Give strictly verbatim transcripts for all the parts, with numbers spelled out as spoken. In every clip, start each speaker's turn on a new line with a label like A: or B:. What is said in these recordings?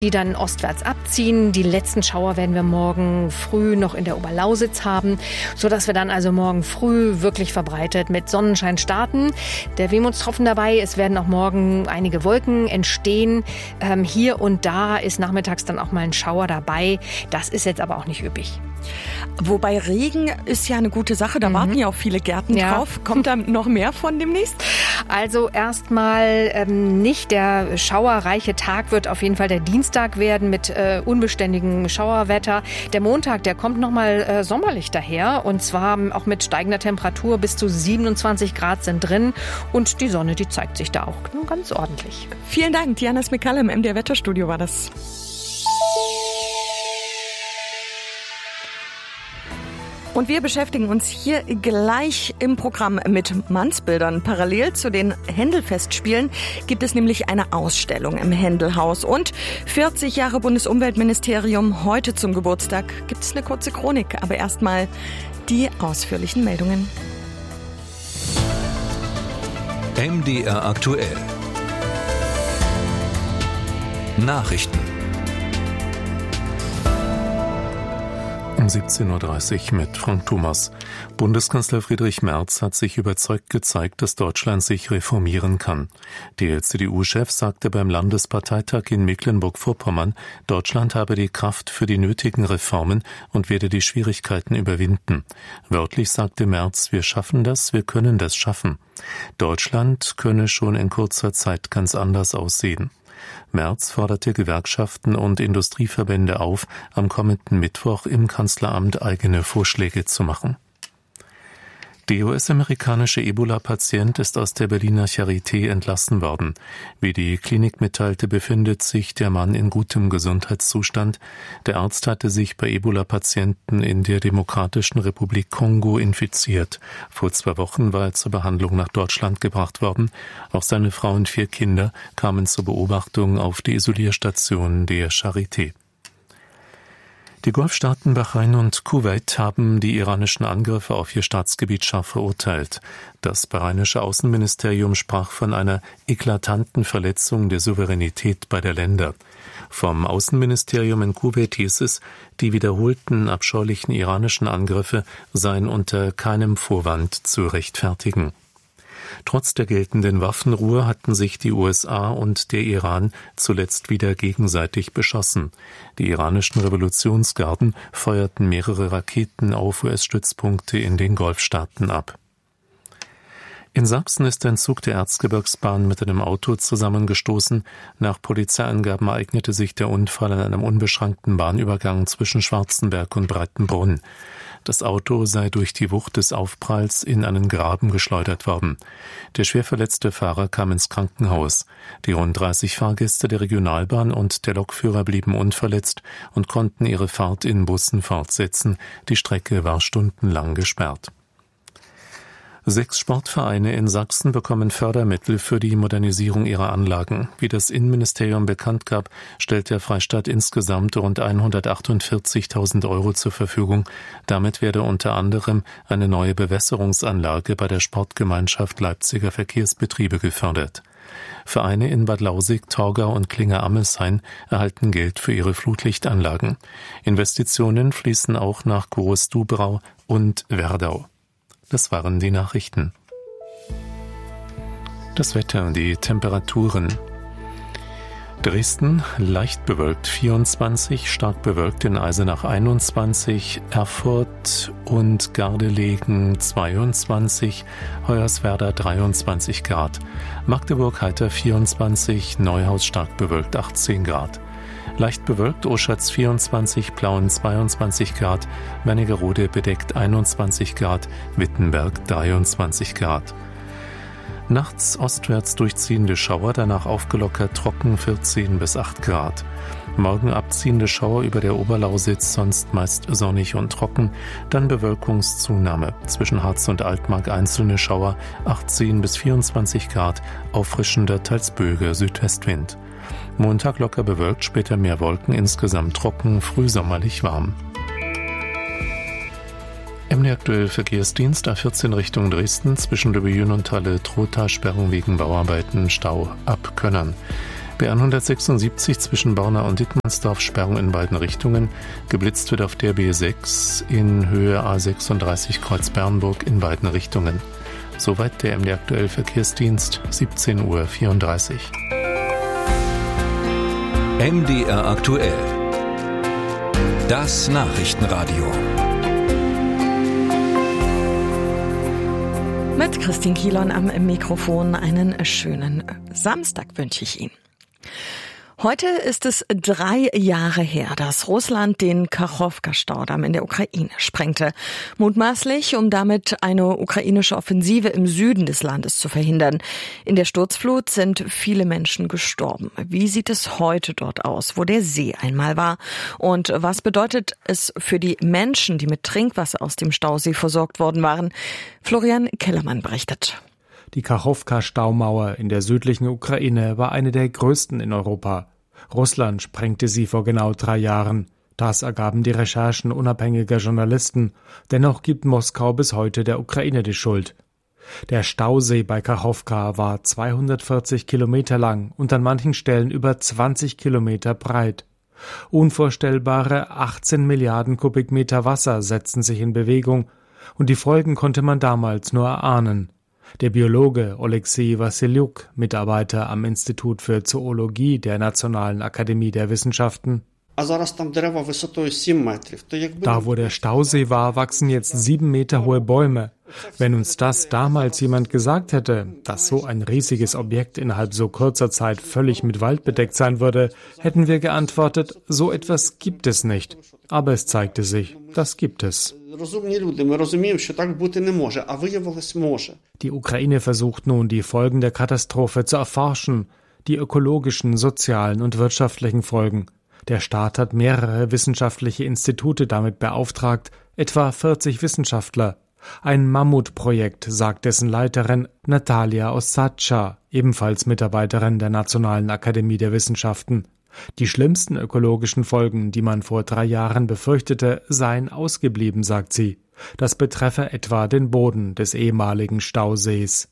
A: die dann ostwärts abziehen. Die letzten Schauer werden wir morgen früh noch in der Oberlausitz haben, sodass wir dann also morgen früh wirklich verbreitet mit Sonnenschein starten. Der Wehmutstropfen dabei, es werden auch morgen einige Wolken entstehen. Ähm, hier und da ist nachmittags dann auch mal ein Schauer dabei. Das ist jetzt aber auch nicht üppig.
B: Wobei Regen ist ja eine gute Sache, da mhm. warten ja auch viele Gärten
A: ja.
B: drauf. Kommt da noch mehr von demnächst?
A: Also erstmal ähm, nicht. Der schauerreiche Tag wird auf jeden Fall der Dienstag werden mit äh, unbeständigem Schauerwetter. Der Montag, der kommt nochmal äh, sommerlich daher und zwar auch mit steigender Temperatur. Bis zu siebenundzwanzig Grad sind drin und die Sonne, die zeigt sich da auch nur ganz ordentlich.
B: Vielen Dank, Diana Smicalla im M D R-Wetterstudio war das. Und wir beschäftigen uns hier gleich im Programm mit Mannsbildern. Parallel zu den Händelfestspielen gibt es nämlich eine Ausstellung im Händelhaus. Und vierzig Jahre Bundesumweltministerium, heute zum Geburtstag, gibt es eine kurze Chronik. Aber erstmal die ausführlichen Meldungen.
C: M D R aktuell. Nachrichten.
D: Um siebzehn Uhr dreißig mit Frank Thomas. Bundeskanzler Friedrich Merz hat sich überzeugt gezeigt, dass Deutschland sich reformieren kann. Der C D U-Chef sagte beim Landesparteitag in Mecklenburg-Vorpommern, Deutschland habe die Kraft für die nötigen Reformen und werde die Schwierigkeiten überwinden. Wörtlich sagte Merz, wir schaffen das, wir können das schaffen. Deutschland könne schon in kurzer Zeit ganz anders aussehen. Merz forderte Gewerkschaften und Industrieverbände auf, am kommenden Mittwoch im Kanzleramt eigene Vorschläge zu machen. Der U S-amerikanische Ebola-Patient ist aus der Berliner Charité entlassen worden. Wie die Klinik mitteilte, befindet sich der Mann in gutem Gesundheitszustand. Der Arzt hatte sich bei Ebola-Patienten in der Demokratischen Republik Kongo infiziert. Vor zwei Wochen war er zur Behandlung nach Deutschland gebracht worden. Auch seine Frau und vier Kinder kamen zur Beobachtung auf die Isolierstation der Charité. Die Golfstaaten Bahrain und Kuwait haben die iranischen Angriffe auf ihr Staatsgebiet scharf verurteilt. Das bahrainische Außenministerium sprach von einer eklatanten Verletzung der Souveränität beider Länder. Vom Außenministerium in Kuwait hieß es, die wiederholten abscheulichen iranischen Angriffe seien unter keinem Vorwand zu rechtfertigen. Trotz der geltenden Waffenruhe hatten sich die U S A und der Iran zuletzt wieder gegenseitig beschossen. Die iranischen Revolutionsgarden feuerten mehrere Raketen auf U S-Stützpunkte in den Golfstaaten ab. In Sachsen ist ein Zug der Erzgebirgsbahn mit einem Auto zusammengestoßen. Nach Polizeiangaben ereignete sich der Unfall an einem unbeschrankten Bahnübergang zwischen Schwarzenberg und Breitenbrunn. Das Auto sei durch die Wucht des Aufpralls in einen Graben geschleudert worden. Der schwer verletzte Fahrer kam ins Krankenhaus. Die rund dreißig Fahrgäste der Regionalbahn und der Lokführer blieben unverletzt und konnten ihre Fahrt in Bussen fortsetzen. Die Strecke war stundenlang gesperrt. Sechs Sportvereine in Sachsen bekommen Fördermittel für die Modernisierung ihrer Anlagen. Wie das Innenministerium bekannt gab, stellt der Freistaat insgesamt rund hundertachtundvierzigtausend Euro zur Verfügung. Damit werde unter anderem eine neue Bewässerungsanlage bei der Sportgemeinschaft Leipziger Verkehrsbetriebe gefördert. Vereine in Bad Lausick, Torgau und Klinger-Amelshain erhalten Geld für ihre Flutlichtanlagen. Investitionen fließen auch nach Groß-Dubrau und Werdau. Das waren die Nachrichten. Das Wetter und die Temperaturen. Dresden leicht bewölkt vierundzwanzig, stark bewölkt in Eisenach einundzwanzig, Erfurt und Gardelegen zweiundzwanzig, Hoyerswerda dreiundzwanzig Grad, Magdeburg heiter vierundzwanzig, Neuhaus stark bewölkt achtzehn Grad. Leicht bewölkt Oschatz vierundzwanzig, Plauen zweiundzwanzig Grad, Wernigerode bedeckt einundzwanzig Grad, Wittenberg dreiundzwanzig Grad. Nachts ostwärts durchziehende Schauer, danach aufgelockert trocken vierzehn bis acht Grad. Morgen abziehende Schauer über der Oberlausitz, sonst meist sonnig und trocken, dann Bewölkungszunahme. Zwischen Harz und Altmark einzelne Schauer, achtzehn bis vierundzwanzig Grad, auffrischender, teils böiger Südwestwind. Montag locker bewölkt, später mehr Wolken, insgesamt trocken, frühsommerlich warm. M D R aktuell Verkehrsdienst A vierzehn Richtung Dresden, zwischen Löbejün und Halle Trotha Sperrung wegen Bauarbeiten, Stau ab Könnern. B hundertsechsundsiebzig zwischen Borna und Dittmarsdorf, Sperrung in beiden Richtungen. Geblitzt wird auf der B sechs in Höhe A sechsunddreißig Kreuz Bernburg in beiden Richtungen. Soweit der M D Aktuell Verkehrsdienst, siebzehn Uhr vierunddreißig.
C: M D R Aktuell. Das Nachrichtenradio.
B: Mit Christine Kielon am Mikrofon einen schönen Samstag wünsche ich Ihnen. Heute ist es drei Jahre her, dass Russland den Kachowka-Staudamm in der Ukraine sprengte. Mutmaßlich, um damit eine ukrainische Offensive im Süden des Landes zu verhindern. In der Sturzflut sind viele Menschen gestorben. Wie sieht es heute dort aus, wo der See einmal war? Und was bedeutet es für die Menschen, die mit Trinkwasser aus dem Stausee versorgt worden waren? Florian Kellermann berichtet.
E: Die Kachowka-Staumauer in der südlichen Ukraine war eine der größten in Europa. Russland sprengte sie vor genau drei Jahren. Das ergaben die Recherchen unabhängiger Journalisten. Dennoch gibt Moskau bis heute der Ukraine die Schuld. Der Stausee bei Kachowka war zweihundertvierzig Kilometer lang und an manchen Stellen über zwanzig Kilometer breit. Unvorstellbare achtzehn Milliarden Kubikmeter Wasser setzten sich in Bewegung, und die Folgen konnte man damals nur erahnen. Der Biologe Oleksiy Wassilyuk, Mitarbeiter am Institut für Zoologie der Nationalen Akademie der Wissenschaften: Da, wo der Stausee war, wachsen jetzt sieben Meter hohe Bäume. Wenn uns das damals jemand gesagt hätte, dass so ein riesiges Objekt innerhalb so kurzer Zeit völlig mit Wald bedeckt sein würde, hätten wir geantwortet, so etwas gibt es nicht. Aber es zeigte sich, das gibt es. Die Ukraine versucht nun, die Folgen der Katastrophe zu erforschen, die ökologischen, sozialen und wirtschaftlichen Folgen. Der Staat hat mehrere wissenschaftliche Institute damit beauftragt, etwa vierzig Wissenschaftler. Ein Mammutprojekt, sagt dessen Leiterin Natalia Osatscha, ebenfalls Mitarbeiterin der Nationalen Akademie der Wissenschaften. Die schlimmsten ökologischen Folgen, die man vor drei Jahren befürchtete, seien ausgeblieben, sagt sie. Das betreffe etwa den Boden des ehemaligen Stausees.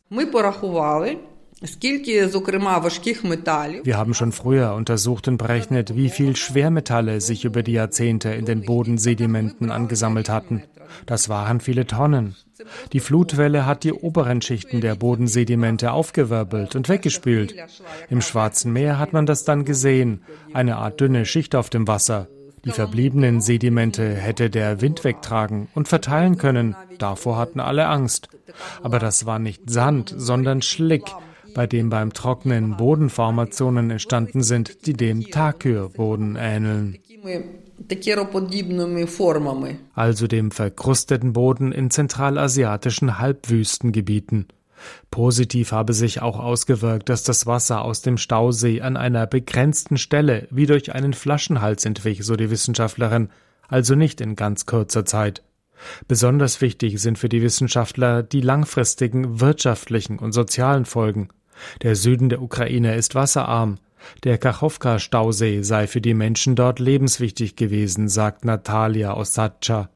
E: Wir haben schon früher untersucht und berechnet, wie viel Schwermetalle sich über die Jahrzehnte in den Bodensedimenten angesammelt hatten. Das waren viele Tonnen. Die Flutwelle hat die oberen Schichten der Bodensedimente aufgewirbelt und weggespült. Im Schwarzen Meer hat man das dann gesehen, eine Art dünne Schicht auf dem Wasser. Die verbliebenen Sedimente hätte der Wind wegtragen und verteilen können. Davor hatten alle Angst. Aber das war nicht Sand, sondern Schlick, bei dem beim Trocknen Bodenformationen entstanden sind, die dem Takür-Boden ähneln. Also dem verkrusteten Boden in zentralasiatischen Halbwüstengebieten. Positiv habe sich auch ausgewirkt, dass das Wasser aus dem Stausee an einer begrenzten Stelle wie durch einen Flaschenhals entwich, so die Wissenschaftlerin, also nicht in ganz kurzer Zeit. Besonders wichtig sind für die Wissenschaftler die langfristigen wirtschaftlichen und sozialen Folgen. Der Süden der Ukraine ist wasserarm. Der Kachowka-Stausee sei für die Menschen dort lebenswichtig gewesen, sagt Natalia Osatscha.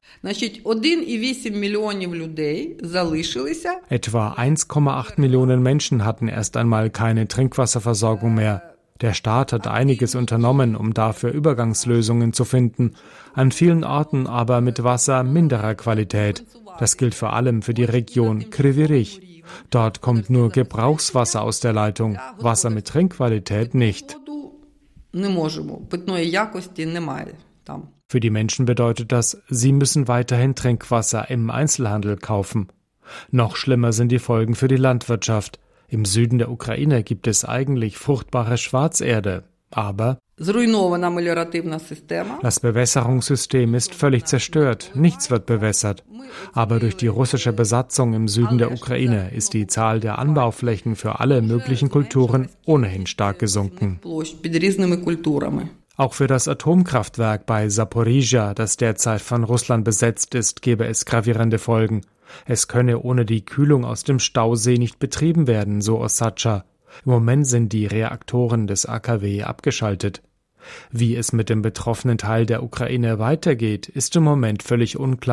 E: Etwa eins Komma acht Millionen Menschen hatten erst einmal keine Trinkwasserversorgung mehr. Der Staat hat einiges unternommen, um dafür Übergangslösungen zu finden, an vielen Orten aber mit Wasser minderer Qualität. Das gilt vor allem für die Region Kryvyi Rih. Dort kommt nur Gebrauchswasser aus der Leitung, Wasser mit Trinkqualität nicht. Für die Menschen bedeutet das, sie müssen weiterhin Trinkwasser im Einzelhandel kaufen. Noch schlimmer sind die Folgen für die Landwirtschaft. Im Süden der Ukraine gibt es eigentlich fruchtbare Schwarzerde, aber das Bewässerungssystem ist völlig zerstört, nichts wird bewässert. Aber durch die russische Besatzung im Süden der Ukraine ist die Zahl der Anbauflächen für alle möglichen Kulturen ohnehin stark gesunken. Auch für das Atomkraftwerk bei Saporizhzhia, das derzeit von Russland besetzt ist, gäbe es gravierende Folgen. Es könne ohne die Kühlung aus dem Stausee nicht betrieben werden, so Osatscha. Im Moment sind die Reaktoren des A K W abgeschaltet. Wie es mit dem betroffenen Teil der Ukraine weitergeht, ist im Moment völlig unklar.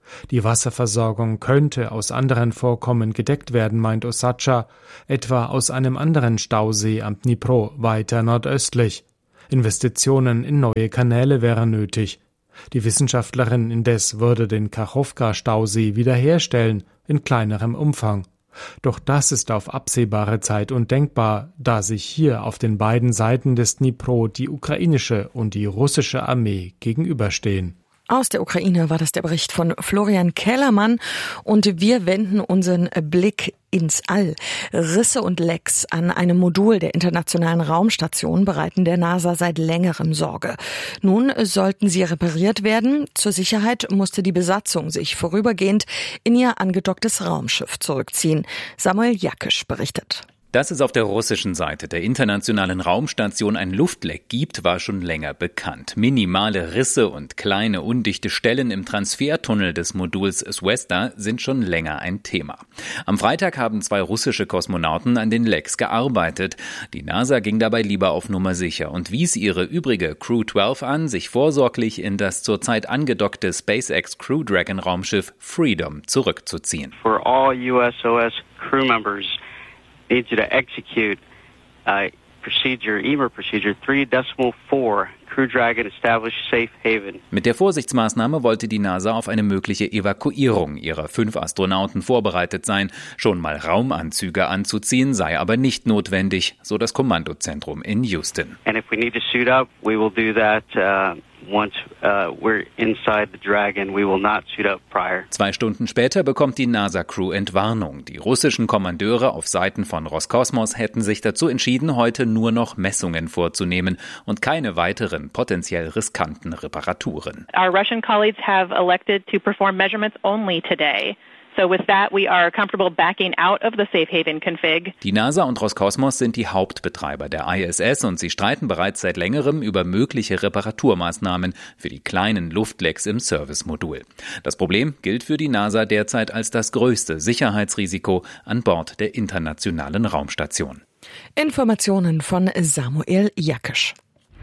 E: Die Wasserversorgung könnte aus anderen Vorkommen gedeckt werden, meint Osadscha, etwa aus einem anderen Stausee am Dnipro weiter nordöstlich. Investitionen in neue Kanäle wären nötig. Die Wissenschaftlerin indes würde den Kachowka-Stausee wiederherstellen, in kleinerem Umfang. Doch das ist auf absehbare Zeit undenkbar, da sich hier auf den beiden Seiten des Dnipro die ukrainische und die russische Armee gegenüberstehen.
B: Aus der Ukraine war das der Bericht von Florian Kellermann und wir wenden unseren Blick ins All. Risse und Lecks an einem Modul der Internationalen Raumstation bereiten der NASA seit längerem Sorge. Nun sollten sie repariert werden. Zur Sicherheit musste die Besatzung sich vorübergehend in ihr angedocktes Raumschiff zurückziehen. Samuel Jakisch berichtet.
F: Dass es auf der russischen Seite der Internationalen Raumstation ein Luftleck gibt, war schon länger bekannt. Minimale Risse und kleine undichte Stellen im Transfertunnel des Moduls Swesta sind schon länger ein Thema. Am Freitag haben zwei russische Kosmonauten an den Lecks gearbeitet. Die NASA ging dabei lieber auf Nummer sicher und wies ihre übrige Crew zwölf an, sich vorsorglich in das zurzeit angedockte SpaceX Crew Dragon Raumschiff Freedom zurückzuziehen.
G: For all U S O S crew members, need you to execute uh, procedure, E M A procedure three decimal four, Crew Dragon establish safe haven.
F: Mit der Vorsichtsmaßnahme wollte die NASA auf eine mögliche Evakuierung ihrer fünf Astronauten vorbereitet sein. Schon mal Raumanzüge anzuziehen sei aber nicht notwendig, so das Kommandozentrum in Houston.
G: And if we need to suit up, we will do that uh, once uh, we're inside the Dragon. We will not suit up prior.
F: Zwei Stunden später bekommt die NASA-Crew Entwarnung. Die russischen Kommandeure auf Seiten von Roskosmos hätten sich dazu entschieden, heute nur noch Messungen vorzunehmen und keine weiteren potenziell riskanten Reparaturen.
H: Our Russian colleagues have elected to perform measurements only today. So with that, we are comfortable backing out of the Safe Haven config.
F: Die NASA und Roskosmos sind die Hauptbetreiber der I S S und sie streiten bereits seit längerem über mögliche Reparaturmaßnahmen für die kleinen Luftlecks im Servicemodul. Das Problem gilt für die NASA derzeit als das größte Sicherheitsrisiko an Bord der Internationalen Raumstation.
B: Informationen von Samuel Jakisch.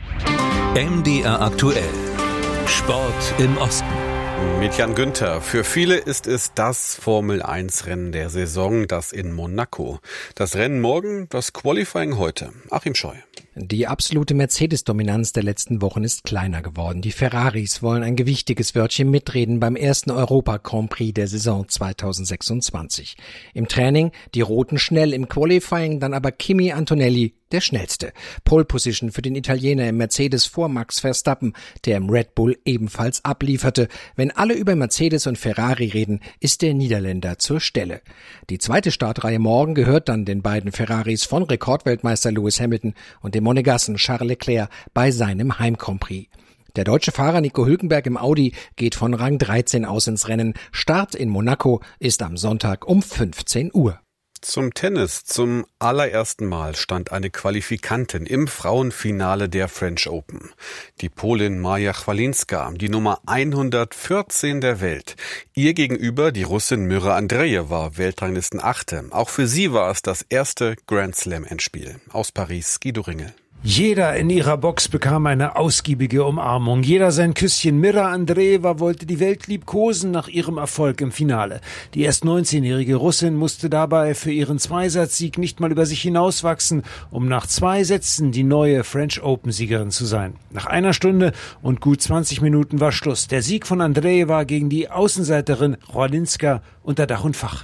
C: M D R aktuell. Sport im Osten.
I: Mit Jan Günther. Für viele ist es das Formel eins Rennen der Saison, das in Monaco. Das Rennen morgen, das Qualifying heute. Achim Scheu.
J: Die absolute Mercedes-Dominanz der letzten Wochen ist kleiner geworden. Die Ferraris wollen ein gewichtiges Wörtchen mitreden beim ersten Europa-Grand Prix der Saison zweitausendsechsundzwanzig. Im Training die Roten schnell, im Qualifying dann aber Kimi Antonelli der schnellste. Pole Position für den Italiener im Mercedes vor Max Verstappen, der im Red Bull ebenfalls ablieferte. Wenn alle über Mercedes und Ferrari reden, ist der Niederländer zur Stelle. Die zweite Startreihe morgen gehört dann den beiden Ferraris von Rekordweltmeister Lewis Hamilton und dem Monegassen Charles Leclerc bei seinem Heim-Grand Prix. Der deutsche Fahrer Nico Hülkenberg im Audi geht von Rang dreizehn aus ins Rennen. Start in Monaco ist am Sonntag um fünfzehn Uhr.
I: Zum Tennis. Zum allerersten Mal stand eine Qualifikantin im Frauenfinale der French Open. Die Polin Maja Chwalinska, die Nummer hundertvierzehn der Welt. Ihr gegenüber die Russin Myra Andrejewa, Weltranglisten-Achte. Auch für sie war es das erste Grand Slam-Endspiel. Aus Paris, Guido Ringel.
K: Jeder in ihrer Box bekam eine ausgiebige Umarmung. Jeder sein Küsschen. Myra Andrejewa wollte die Welt liebkosen nach ihrem Erfolg im Finale. Die erst neunzehnjährige Russin musste dabei für ihren Zweisatzsieg nicht mal über sich hinauswachsen, um nach zwei Sätzen die neue French Open-Siegerin zu sein. Nach einer Stunde und gut zwanzig Minuten war Schluss. Der Sieg von Andrejewa gegen die Außenseiterin Chwalinska unter Dach und Fach.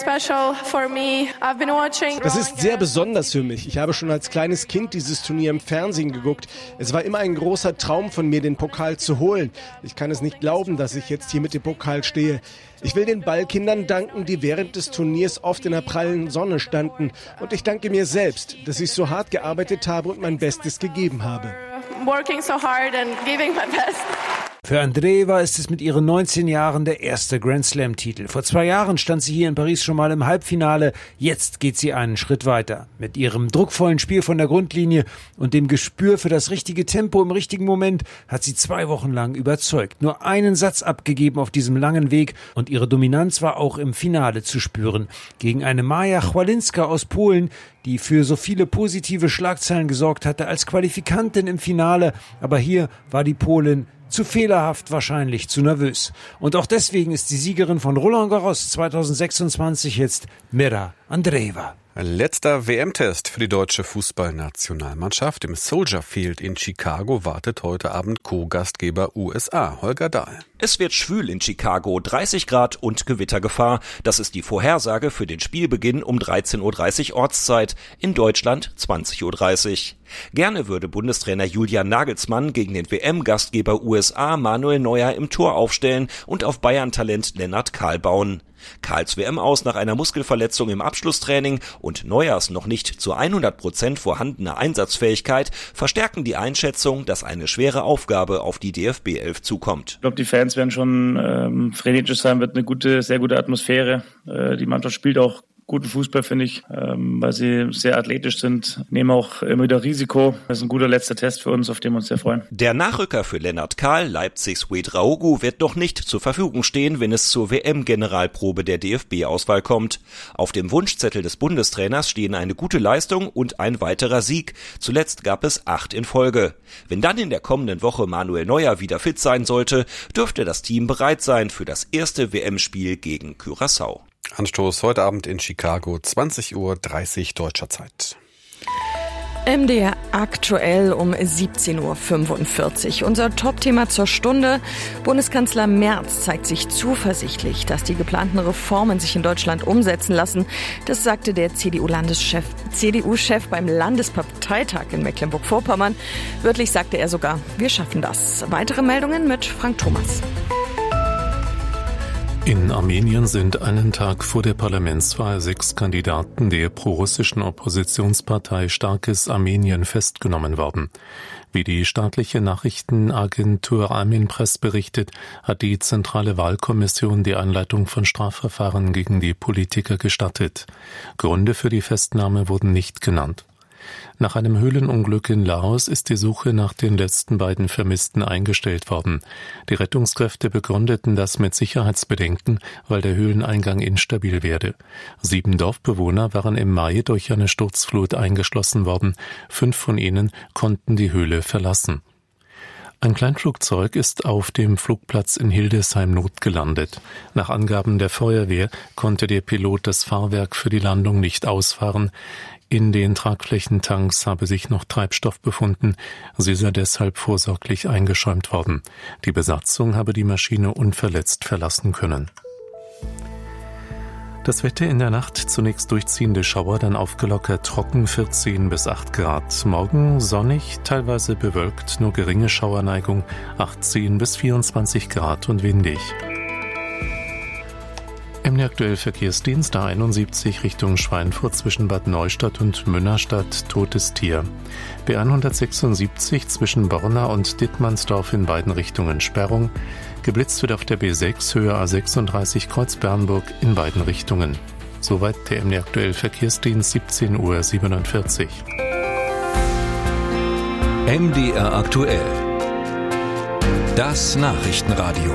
L: Das ist sehr besonders für mich. Ich habe schon als kleines Kind dieses Turnier im Fernsehen geguckt. Es war immer ein großer Traum von mir, den Pokal zu holen. Ich kann es nicht glauben, dass ich jetzt hier mit dem Pokal stehe. Ich will den Ballkindern danken, die während des Turniers oft in der prallen Sonne standen. Und ich danke mir selbst, dass ich so hart gearbeitet habe und mein Bestes gegeben habe.
K: Für Andrejewa ist es mit ihren neunzehn Jahren der erste Grand Slam-Titel. Vor zwei Jahren stand sie hier in Paris schon mal im Halbfinale. Jetzt geht sie einen Schritt weiter. Mit ihrem druckvollen Spiel von der Grundlinie und dem Gespür für das richtige Tempo im richtigen Moment hat sie zwei Wochen lang überzeugt. Nur einen Satz abgegeben auf diesem langen Weg und ihre Dominanz war auch im Finale zu spüren. Gegen eine Maja Chwalinska aus Polen die für so viele positive Schlagzeilen gesorgt hatte als Qualifikantin im Finale. Aber hier war die Polin zu fehlerhaft, wahrscheinlich zu nervös. Und auch deswegen ist die Siegerin von Roland Garros zwanzig sechsundzwanzig jetzt Mira Andreeva.
I: Letzter W M-Test für die deutsche Fußballnationalmannschaft. Im Soldier Field in Chicago wartet heute Abend Co-Gastgeber U S A, Holger Dahl.
M: Es wird schwül in Chicago, dreißig Grad und Gewittergefahr. Das ist die Vorhersage für den Spielbeginn um dreizehn Uhr dreißig Ortszeit, in Deutschland zwanzig Uhr dreißig. Gerne würde Bundestrainer Julian Nagelsmann gegen den W M-Gastgeber U S A Manuel Neuer im Tor aufstellen und auf Bayern-Talent Lennart Kahl bauen. Kahls W M aus nach einer Muskelverletzung im Abschlusstraining und Neuers noch nicht zu hundert Prozent vorhandene Einsatzfähigkeit verstärken die Einschätzung, dass eine schwere Aufgabe auf die D F B elf zukommt.
N: Ich glaube, die Fans werden schon ähm, frenetisch sein, wird eine gute, sehr gute Atmosphäre. Äh, die Mannschaft spielt auch guten Fußball, finde ich, ähm, weil sie sehr athletisch sind, nehmen auch immer wieder Risiko. Das ist ein guter letzter Test für uns, auf den wir uns sehr freuen.
M: Der Nachrücker für Lennart Kahl, Leipzigs Ouedraogo, wird noch nicht zur Verfügung stehen, wenn es zur W M-Generalprobe der D F B-Auswahl kommt. Auf dem Wunschzettel des Bundestrainers stehen eine gute Leistung und ein weiterer Sieg. Zuletzt gab es acht in Folge. Wenn dann in der kommenden Woche Manuel Neuer wieder fit sein sollte, dürfte das Team bereit sein für das erste W M-Spiel gegen Curaçao.
I: Anstoß heute Abend in Chicago, zwanzig Uhr dreißig deutscher Zeit.
B: M D R aktuell um siebzehn Uhr fünfundvierzig. Unser Top-Thema zur Stunde. Bundeskanzler Merz zeigt sich zuversichtlich, dass die geplanten Reformen sich in Deutschland umsetzen lassen. Das sagte der C D U-Landeschef, C D U-Chef beim Landesparteitag in Mecklenburg-Vorpommern. Wörtlich sagte er sogar, wir schaffen das. Weitere Meldungen mit Frank Thomas.
D: In Armenien sind einen Tag vor der Parlamentswahl sechs Kandidaten der prorussischen Oppositionspartei Starkes Armenien festgenommen worden. Wie die staatliche Nachrichtenagentur Armenpress berichtet, hat die Zentrale Wahlkommission die Einleitung von Strafverfahren gegen die Politiker gestattet. Gründe für die Festnahme wurden nicht genannt. Nach einem Höhlenunglück in Laos ist die Suche nach den letzten beiden Vermissten eingestellt worden. Die Rettungskräfte begründeten das mit Sicherheitsbedenken, weil der Höhleneingang instabil werde. Sieben Dorfbewohner waren im Mai durch eine Sturzflut eingeschlossen worden. Fünf von ihnen konnten die Höhle verlassen. Ein Kleinflugzeug ist auf dem Flugplatz in Hildesheim notgelandet. Nach Angaben der Feuerwehr konnte der Pilot das Fahrwerk für die Landung nicht ausfahren. In den Tragflächentanks habe sich noch Treibstoff befunden. Sie sei deshalb vorsorglich eingeschäumt worden. Die Besatzung habe die Maschine unverletzt verlassen können. Das Wetter in der Nacht, zunächst durchziehende Schauer, dann aufgelockert trocken, vierzehn bis acht Grad. Morgen sonnig, teilweise bewölkt, nur geringe Schauerneigung, achtzehn bis vierundzwanzig Grad und windig. M D R aktuell Verkehrsdienst A einundsiebzig Richtung Schweinfurt zwischen Bad Neustadt und Münnerstadt, totes Tier. B hundertsechsundsiebzig zwischen Borna und Dittmannsdorf in beiden Richtungen Sperrung. Geblitzt wird auf der B sechs Höhe A sechsunddreißig Kreuz Bernburg in beiden Richtungen. Soweit der M D R aktuell Verkehrsdienst, siebzehn Uhr siebenundvierzig.
C: M D R aktuell. Das Nachrichtenradio.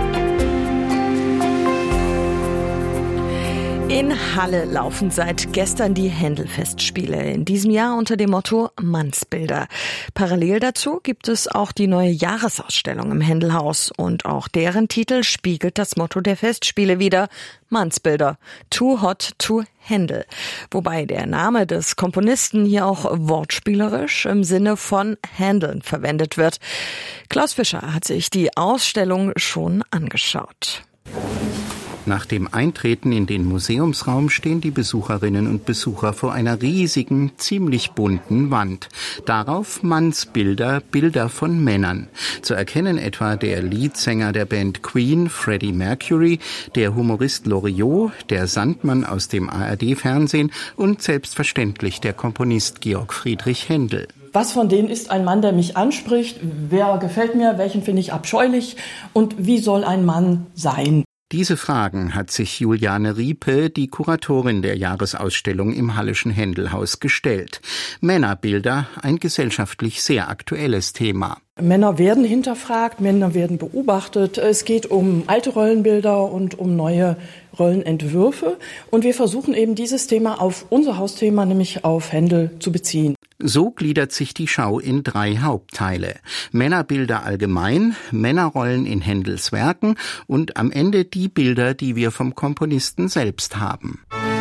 B: In Halle laufen seit gestern die Händel-Festspiele. In diesem Jahr unter dem Motto Mannsbilder. Parallel dazu gibt es auch die neue Jahresausstellung im Händelhaus. Und auch deren Titel spiegelt das Motto der Festspiele wider. Mannsbilder. Too hot to handle. Wobei der Name des Komponisten hier auch wortspielerisch im Sinne von handeln verwendet wird. Klaus Fischer hat sich die Ausstellung schon angeschaut.
O: Nach dem Eintreten in den Museumsraum stehen die Besucherinnen und Besucher vor einer riesigen, ziemlich bunten Wand. Darauf Mannsbilder, Bilder von Männern. Zu erkennen etwa der Leadsänger der Band Queen, Freddie Mercury, der Humorist Loriot, der Sandmann aus dem A R D-Fernsehen und selbstverständlich der Komponist Georg Friedrich Händel.
P: Was von denen ist ein Mann, der mich anspricht? Wer gefällt mir? Welchen finde ich abscheulich? Und wie soll ein Mann sein?
O: Diese Fragen hat sich Juliane Riepe, die Kuratorin der Jahresausstellung im Halleschen Händelhaus, gestellt. Männerbilder, ein gesellschaftlich sehr aktuelles Thema.
P: Männer werden hinterfragt, Männer werden beobachtet. Es geht um alte Rollenbilder und um neue Rollenentwürfe. Und wir versuchen eben dieses Thema auf unser Hausthema, nämlich auf Händel, zu beziehen.
O: So gliedert sich die Schau in drei Hauptteile. Männerbilder allgemein, Männerrollen in Händels Werken und am Ende die Bilder, die wir vom Komponisten selbst haben.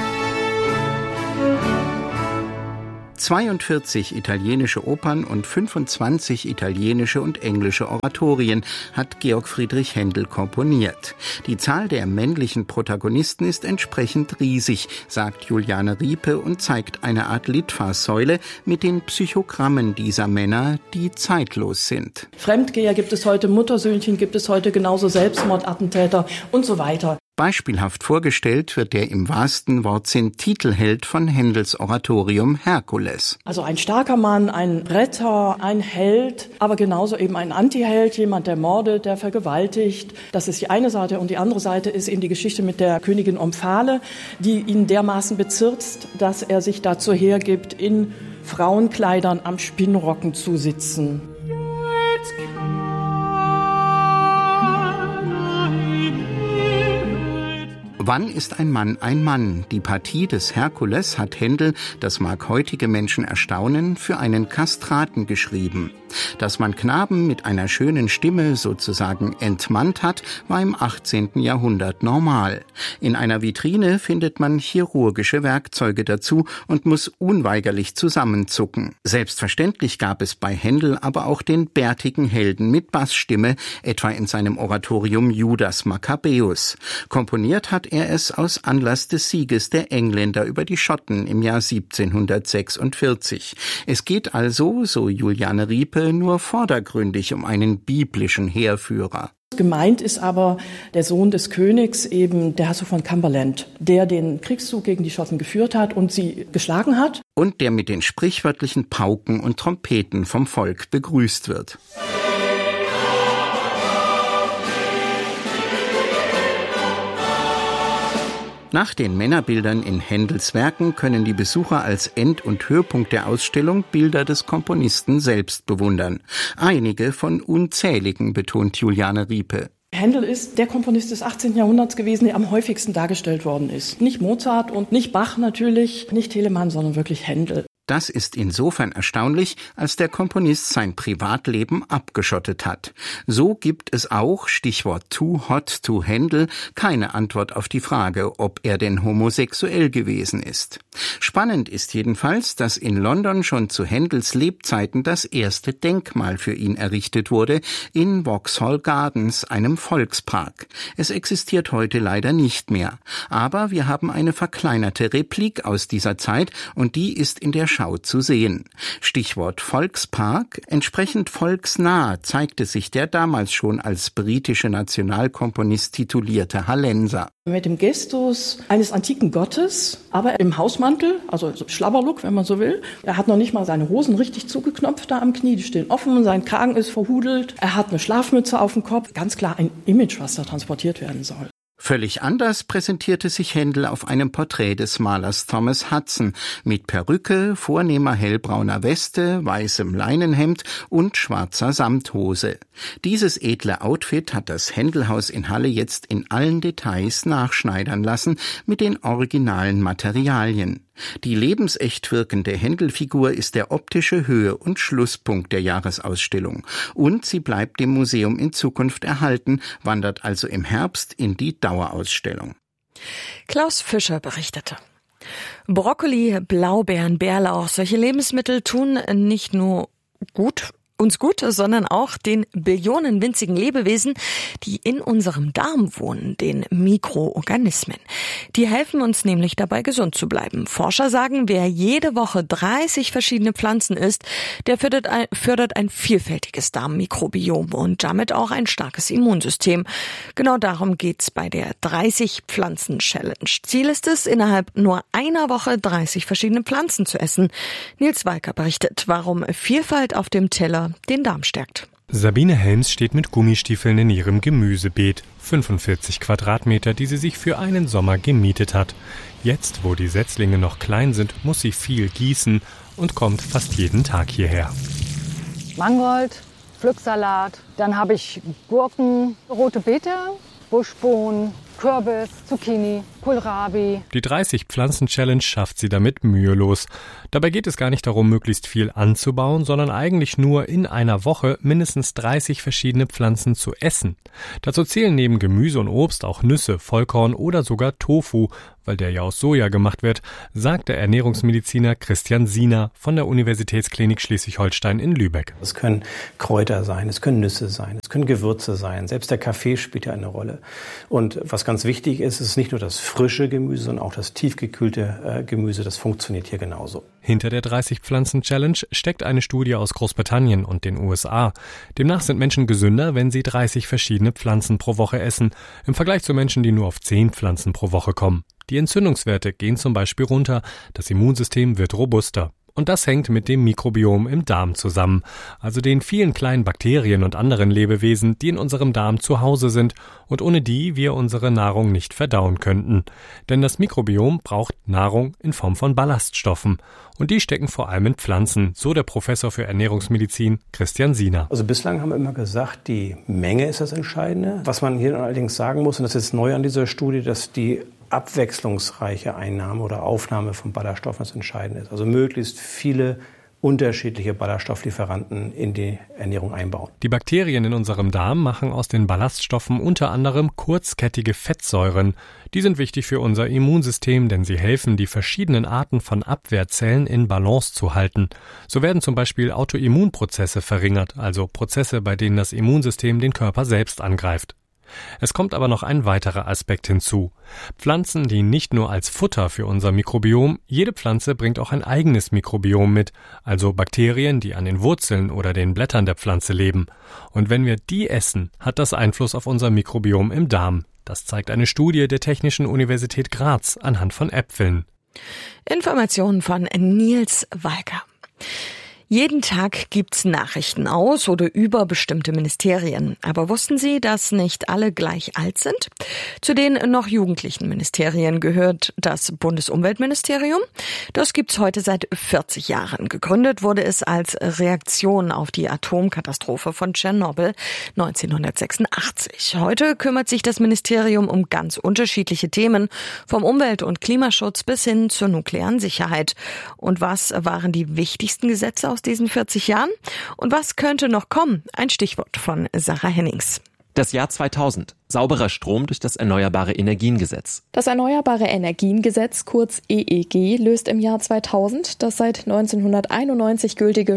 O: zweiundvierzig italienische Opern und fünfundzwanzig italienische und englische Oratorien hat Georg Friedrich Händel komponiert. Die Zahl der männlichen Protagonisten ist entsprechend riesig, sagt Juliane Riepe und zeigt eine Art Litfaßsäule mit den Psychogrammen dieser Männer, die zeitlos sind.
P: Fremdgeher gibt es heute, Muttersöhnchen gibt es heute, genauso Selbstmordattentäter und so weiter.
O: Beispielhaft vorgestellt wird der im wahrsten Wortsinn Titelheld von Händels Oratorium Herkules.
P: Also ein starker Mann, ein Retter, ein Held, aber genauso eben ein Antiheld, jemand, der mordet, der vergewaltigt. Das ist die eine Seite und die andere Seite ist eben die Geschichte mit der Königin Omphale, die ihn dermaßen bezirzt, dass er sich dazu hergibt, in Frauenkleidern am Spinnrocken zu sitzen.
O: Wann ist ein Mann ein Mann? Die Partie des Herkules hat Händel, das mag heutige Menschen erstaunen, für einen Kastraten geschrieben. Dass man Knaben mit einer schönen Stimme sozusagen entmannt hat, war im achtzehnten Jahrhundert normal. In einer Vitrine findet man chirurgische Werkzeuge dazu und muss unweigerlich zusammenzucken. Selbstverständlich gab es bei Händel aber auch den bärtigen Helden mit Bassstimme, etwa in seinem Oratorium Judas Maccabäus. Komponiert hat er es aus Anlass des Sieges der Engländer über die Schotten im Jahr siebzehnhundertsechsundvierzig. Es geht also, so Juliane Riepe, nur vordergründig um einen biblischen Heerführer.
P: Gemeint ist aber der Sohn des Königs, eben der Herzog von Cumberland, der den Kriegszug gegen die Schotten geführt hat und sie geschlagen hat.
O: Und der mit den sprichwörtlichen Pauken und Trompeten vom Volk begrüßt wird. Nach den Männerbildern in Händels Werken können die Besucher als End- und Höhepunkt der Ausstellung Bilder des Komponisten selbst bewundern. Einige von unzähligen, betont Juliane Riepe.
P: Händel ist der Komponist des achtzehnten Jahrhunderts gewesen, der am häufigsten dargestellt worden ist. Nicht Mozart und nicht Bach natürlich, nicht Telemann, sondern wirklich Händel.
O: Das ist insofern erstaunlich, als der Komponist sein Privatleben abgeschottet hat. So gibt es auch, Stichwort Too Hot to Händel, keine Antwort auf die Frage, ob er denn homosexuell gewesen ist. Spannend ist jedenfalls, dass in London schon zu Händels Lebzeiten das erste Denkmal für ihn errichtet wurde, in Vauxhall Gardens, einem Volkspark. Es existiert heute leider nicht mehr. Aber wir haben eine verkleinerte Replik aus dieser Zeit und die ist in der Schau zu sehen. Stichwort Volkspark. Entsprechend volksnah zeigte sich der damals schon als britische Nationalkomponist titulierte Hallenser.
P: Mit dem Gestus eines antiken Gottes, aber im Hausmantel, also Schlabberlook, wenn man so will. Er hat noch nicht mal seine Hosen richtig zugeknöpft da am Knie, die stehen offen, sein Kragen ist verhudelt. Er hat eine Schlafmütze auf dem Kopf. Ganz klar ein Image, was da transportiert werden soll.
O: Völlig anders präsentierte sich Händel auf einem Porträt des Malers Thomas Hudson mit Perücke, vornehmer hellbrauner Weste, weißem Leinenhemd und schwarzer Samthose. Dieses edle Outfit hat das Händelhaus in Halle jetzt in allen Details nachschneidern lassen mit den originalen Materialien. Die lebensecht wirkende Händelfigur ist der optische Höhe- und Schlusspunkt der Jahresausstellung. Und sie bleibt dem Museum in Zukunft erhalten, wandert also im Herbst in die Dauerausstellung.
B: Klaus Fischer berichtete. Brokkoli, Blaubeeren, Bärlauch, solche Lebensmittel tun nicht nur gut uns gut, sondern auch den Billionen winzigen Lebewesen, die in unserem Darm wohnen, den Mikroorganismen. Die helfen uns nämlich dabei, gesund zu bleiben. Forscher sagen, wer jede Woche dreißig verschiedene Pflanzen isst, der fördert ein, fördert ein vielfältiges Darmmikrobiom und damit auch ein starkes Immunsystem. Genau darum geht's bei der dreißig-Pflanzen-Challenge. Ziel ist es, innerhalb nur einer Woche dreißig verschiedene Pflanzen zu essen. Nils Walker berichtet, warum Vielfalt auf dem Teller den Darm stärkt.
Q: Sabine Helms steht mit Gummistiefeln in ihrem Gemüsebeet. fünfundvierzig Quadratmeter, die sie sich für einen Sommer gemietet hat. Jetzt, wo die Setzlinge noch klein sind, muss sie viel gießen und kommt fast jeden Tag hierher.
R: Mangold, Pflücksalat. Dann habe ich Gurken, rote Beete, Buschbohnen, Kürbis, Zucchini, Kohlrabi.
Q: Die dreißig-Pflanzen-Challenge schafft sie damit mühelos. Dabei geht es gar nicht darum, möglichst viel anzubauen, sondern eigentlich nur in einer Woche mindestens dreißig verschiedene Pflanzen zu essen. Dazu zählen neben Gemüse und Obst auch Nüsse, Vollkorn oder sogar Tofu, weil der ja aus Soja gemacht wird, sagt der Ernährungsmediziner Christian Siener von der Universitätsklinik Schleswig-Holstein in Lübeck.
S: Es können Kräuter sein, es können Nüsse sein, es können Gewürze sein, selbst der Kaffee spielt ja eine Rolle. Und was ganz wichtig ist, ist nicht nur das frische Gemüse, sondern auch das tiefgekühlte äh, Gemüse, das funktioniert hier genauso.
Q: Hinter der dreißig-Pflanzen-Challenge steckt eine Studie aus Großbritannien und den U S A. Demnach sind Menschen gesünder, wenn sie dreißig verschiedene Pflanzen pro Woche essen, im Vergleich zu Menschen, die nur auf zehn Pflanzen pro Woche kommen. Die Entzündungswerte gehen zum Beispiel runter, das Immunsystem wird robuster. Und das hängt mit dem Mikrobiom im Darm zusammen, also den vielen kleinen Bakterien und anderen Lebewesen, die in unserem Darm zu Hause sind und ohne die wir unsere Nahrung nicht verdauen könnten. Denn das Mikrobiom braucht Nahrung in Form von Ballaststoffen. Und die stecken vor allem in Pflanzen, so der Professor für Ernährungsmedizin Christian Siener.
S: Also bislang haben wir immer gesagt, die Menge ist das Entscheidende. Was man hier allerdings sagen muss, und das ist neu an dieser Studie, dass die abwechslungsreiche Einnahme oder Aufnahme von Ballaststoffen das Entscheidende ist. Also möglichst viele unterschiedliche Ballaststofflieferanten in die Ernährung einbauen.
Q: Die Bakterien in unserem Darm machen aus den Ballaststoffen unter anderem kurzkettige Fettsäuren. Die sind wichtig für unser Immunsystem, denn sie helfen, die verschiedenen Arten von Abwehrzellen in Balance zu halten. So werden zum Beispiel Autoimmunprozesse verringert, also Prozesse, bei denen das Immunsystem den Körper selbst angreift. Es kommt aber noch ein weiterer Aspekt hinzu. Pflanzen dienen nicht nur als Futter für unser Mikrobiom, jede Pflanze bringt auch ein eigenes Mikrobiom mit, also Bakterien, die an den Wurzeln oder den Blättern der Pflanze leben. Und wenn wir die essen, hat das Einfluss auf unser Mikrobiom im Darm. Das zeigt eine Studie der Technischen Universität Graz anhand von Äpfeln.
B: Informationen von Nils Walker. Jeden Tag gibt's Nachrichten aus oder über bestimmte Ministerien. Aber wussten Sie, dass nicht alle gleich alt sind? Zu den noch jugendlichen Ministerien gehört das Bundesumweltministerium. Das gibt's heute seit vierzig Jahren. Gegründet wurde es als Reaktion auf die Atomkatastrophe von Tschernobyl neunzehnhundertsechsundachtzig. Heute kümmert sich das Ministerium um ganz unterschiedliche Themen, vom Umwelt- und Klimaschutz bis hin zur nuklearen Sicherheit. Und was waren die wichtigsten Gesetze aus diesen vierzig Jahren? Und was könnte noch kommen? Ein Stichwort von Sarah Hennings.
T: Das Jahr zweitausend. Sauberer Strom durch das Erneuerbare Energiengesetz.
U: Das Erneuerbare Energiengesetz, kurz E E G, löst im Jahr zweitausend das seit neunzehnhunderteinundneunzig gültige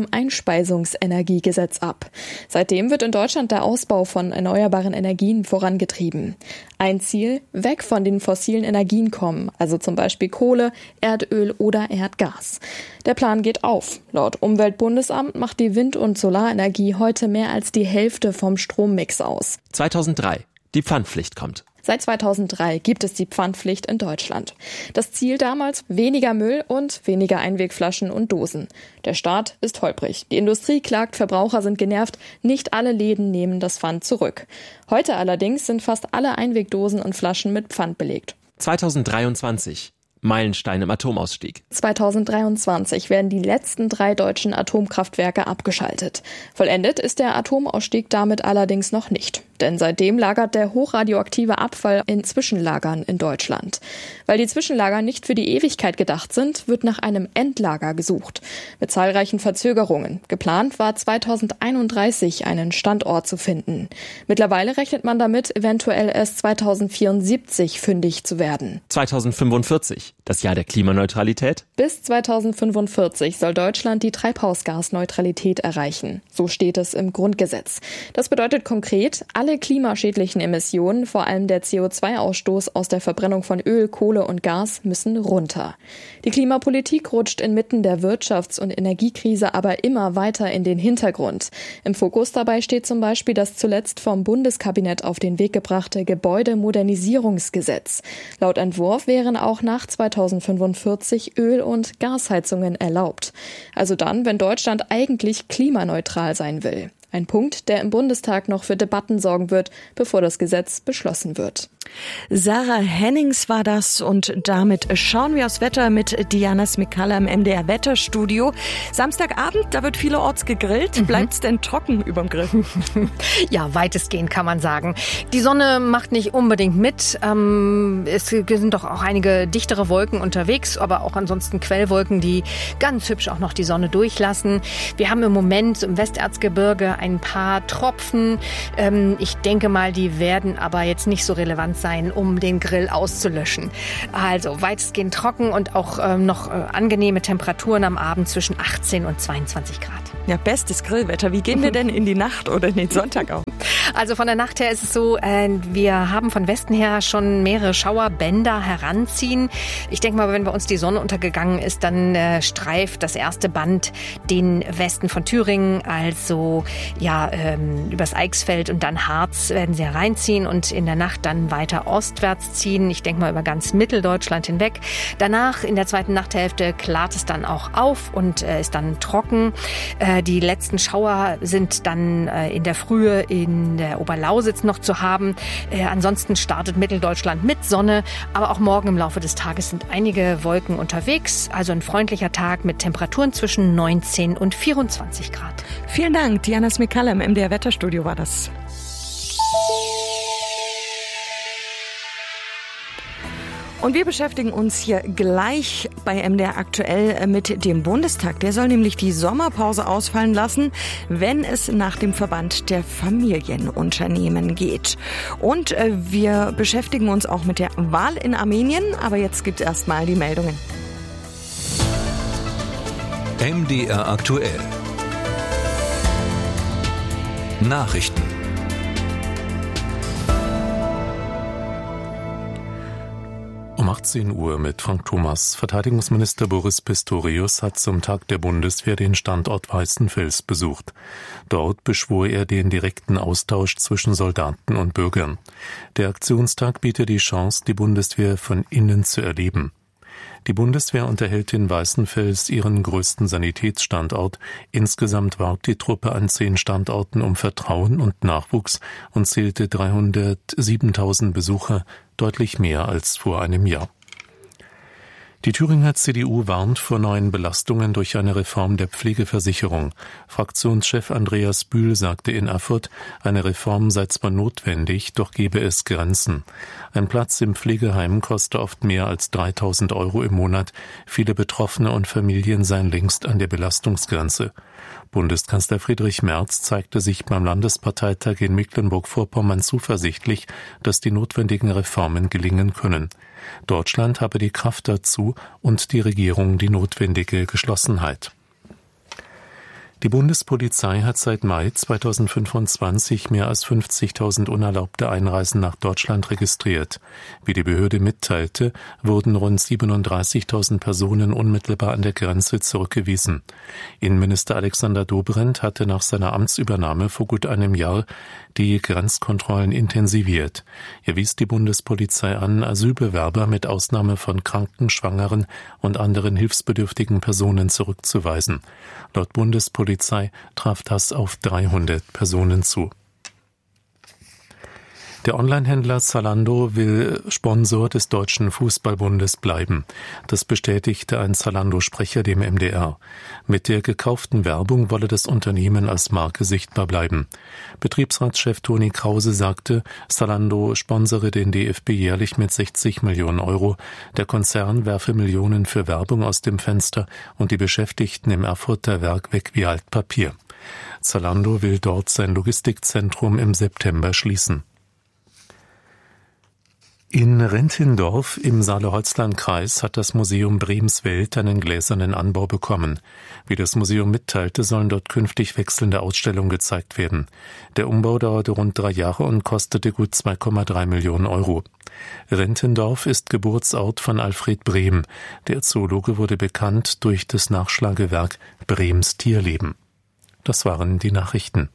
U: Stromeinspeisungsenergiegesetz ab. Seitdem wird in Deutschland der Ausbau von erneuerbaren Energien vorangetrieben. Ein Ziel: weg von den fossilen Energien kommen, also zum Beispiel Kohle, Erdöl oder Erdgas. Der Plan geht auf. Laut Umweltbundesamt macht die Wind- und Solarenergie heute mehr als die Hälfte vom Strommix aus.
T: zweitausenddrei. Die Pfandpflicht kommt.
U: Seit zweitausenddrei gibt es die Pfandpflicht in Deutschland. Das Ziel damals: weniger Müll und weniger Einwegflaschen und Dosen. Der Start ist holprig. Die Industrie klagt, Verbraucher sind genervt. Nicht alle Läden nehmen das Pfand zurück. Heute allerdings sind fast alle Einwegdosen und Flaschen mit Pfand belegt.
T: zweitausenddreiundzwanzig. Meilenstein im Atomausstieg.
U: zweitausenddreiundzwanzig werden die letzten drei deutschen Atomkraftwerke abgeschaltet. Vollendet ist der Atomausstieg damit allerdings noch nicht. Denn seitdem lagert der hochradioaktive Abfall in Zwischenlagern in Deutschland. Weil die Zwischenlager nicht für die Ewigkeit gedacht sind, wird nach einem Endlager gesucht. Mit zahlreichen Verzögerungen. Geplant war zweitausendeinunddreißig einen Standort zu finden. Mittlerweile rechnet man damit, eventuell erst zweitausendvierundsiebzig fündig zu werden.
T: zweitausendfünfundvierzig. Das Jahr der Klimaneutralität?
U: Bis zweitausendfünfundvierzig soll Deutschland die Treibhausgasneutralität erreichen. So steht es im Grundgesetz. Das bedeutet konkret, alle klimaschädlichen Emissionen, vor allem der C O zwei Ausstoß aus der Verbrennung von Öl, Kohle und Gas, müssen runter. Die Klimapolitik rutscht inmitten der Wirtschafts- und Energiekrise aber immer weiter in den Hintergrund. Im Fokus dabei steht zum Beispiel das zuletzt vom Bundeskabinett auf den Weg gebrachte Gebäudemodernisierungsgesetz. Laut Entwurf wären auch nach zweitausendfünfundvierzig Öl- und Gasheizungen erlaubt. Also dann, wenn Deutschland eigentlich klimaneutral sein will. Ein Punkt, der im Bundestag noch für Debatten sorgen wird, bevor das Gesetz beschlossen wird.
B: Sarah Hennings war das und damit schauen wir aufs Wetter mit Diana Smikalla im M D R Wetterstudio. Samstagabend, da wird vielerorts gegrillt. Mhm. Bleibt's denn trocken überm Grill?
A: Ja, weitestgehend kann man sagen. Die Sonne macht nicht unbedingt mit. Ähm, es sind doch auch einige dichtere Wolken unterwegs, aber auch ansonsten Quellwolken, die ganz hübsch auch noch die Sonne durchlassen. Wir haben im Moment im Westerzgebirge ein paar Tropfen. Ähm, ich denke mal, die werden aber jetzt nicht so relevant sein, um den Grill auszulöschen. Also weitestgehend trocken und auch ähm, noch äh, angenehme Temperaturen am Abend zwischen achtzehn und zweiundzwanzig Grad.
B: Ja, bestes Grillwetter. Wie gehen wir denn in die Nacht oder in den Sonntag auch?
A: Also von der Nacht her ist es so, äh, wir haben von Westen her schon mehrere Schauerbänder heranziehen. Ich denke mal, wenn bei uns die Sonne untergegangen ist, dann äh, streift das erste Band den Westen von Thüringen, also ja ähm, übers Eichsfeld und dann Harz werden sie hereinziehen und in der Nacht dann weiter ostwärts ziehen. Ich denke mal über ganz Mitteldeutschland hinweg. Danach in der zweiten Nachthälfte klart es dann auch auf und äh, ist dann trocken. Äh, die letzten Schauer sind dann äh, in der Frühe in der Oberlausitz noch zu haben. Äh, ansonsten startet Mitteldeutschland mit Sonne, aber auch morgen im Laufe des Tages sind einige Wolken unterwegs. Also ein freundlicher Tag mit Temperaturen zwischen neunzehn und vierundzwanzig Grad.
B: Vielen Dank, Diana Smikalla im M D R Wetterstudio war das. Und wir beschäftigen uns hier gleich bei M D R aktuell mit dem Bundestag. Der soll nämlich die Sommerpause ausfallen lassen, wenn es nach dem Verband der Familienunternehmen geht. Und wir beschäftigen uns auch mit der Wahl in Armenien. Aber jetzt gibt es erstmal die Meldungen.
C: M D R aktuell. Nachrichten.
D: Um achtzehn Uhr mit Frank Thomas. Verteidigungsminister Boris Pistorius hat zum Tag der Bundeswehr den Standort Weißenfels besucht. Dort beschwor er den direkten Austausch zwischen Soldaten und Bürgern. Der Aktionstag bietet die Chance, die Bundeswehr von innen zu erleben. Die Bundeswehr unterhält in Weißenfels ihren größten Sanitätsstandort. Insgesamt warb die Truppe an zehn Standorten um Vertrauen und Nachwuchs und zählte dreihundertsiebentausend Besucher, deutlich mehr als vor einem Jahr. Die Thüringer C D U warnt vor neuen Belastungen durch eine Reform der Pflegeversicherung. Fraktionschef Andreas Bühl sagte in Erfurt, eine Reform sei zwar notwendig, doch gebe es Grenzen. Ein Platz im Pflegeheim koste oft mehr als dreitausend Euro im Monat. Viele Betroffene und Familien seien längst an der Belastungsgrenze. Bundeskanzler Friedrich Merz zeigte sich beim Landesparteitag in Mecklenburg-Vorpommern zuversichtlich, dass die notwendigen Reformen gelingen können. Deutschland habe die Kraft dazu und die Regierung die notwendige Geschlossenheit. Die Bundespolizei hat seit Mai zweitausendfünfundzwanzig mehr als fünfzigtausend unerlaubte Einreisen nach Deutschland registriert. Wie die Behörde mitteilte, wurden rund siebenunddreißigtausend Personen unmittelbar an der Grenze zurückgewiesen. Innenminister Alexander Dobrindt hatte nach seiner Amtsübernahme vor gut einem Jahr die Grenzkontrollen intensiviert. Er wies die Bundespolizei an, Asylbewerber mit Ausnahme von Kranken, Schwangeren und anderen hilfsbedürftigen Personen zurückzuweisen. Laut Bundespolizei traf das auf dreihundert Personen zu. Der Onlinehändler Zalando will Sponsor des Deutschen Fußballbundes bleiben. Das bestätigte ein Zalando-Sprecher dem M D R. Mit der gekauften Werbung wolle das Unternehmen als Marke sichtbar bleiben. Betriebsratschef Toni Krause sagte, Zalando sponsere den D F B jährlich mit sechzig Millionen Euro. Der Konzern werfe Millionen für Werbung aus dem Fenster und die Beschäftigten im Erfurter Werk weg wie Altpapier. Zalando will dort sein Logistikzentrum im September schließen. In Rentindorf im Saale-Holzland-Kreis hat das Museum Bremswelt einen gläsernen Anbau bekommen. Wie das Museum mitteilte, sollen dort künftig wechselnde Ausstellungen gezeigt werden. Der Umbau dauerte rund drei Jahre und kostete gut zwei Komma drei Millionen Euro. Rentindorf ist Geburtsort von Alfred Brehm. Der Zoologe wurde bekannt durch das Nachschlagewerk Brehms Tierleben. Das waren die Nachrichten.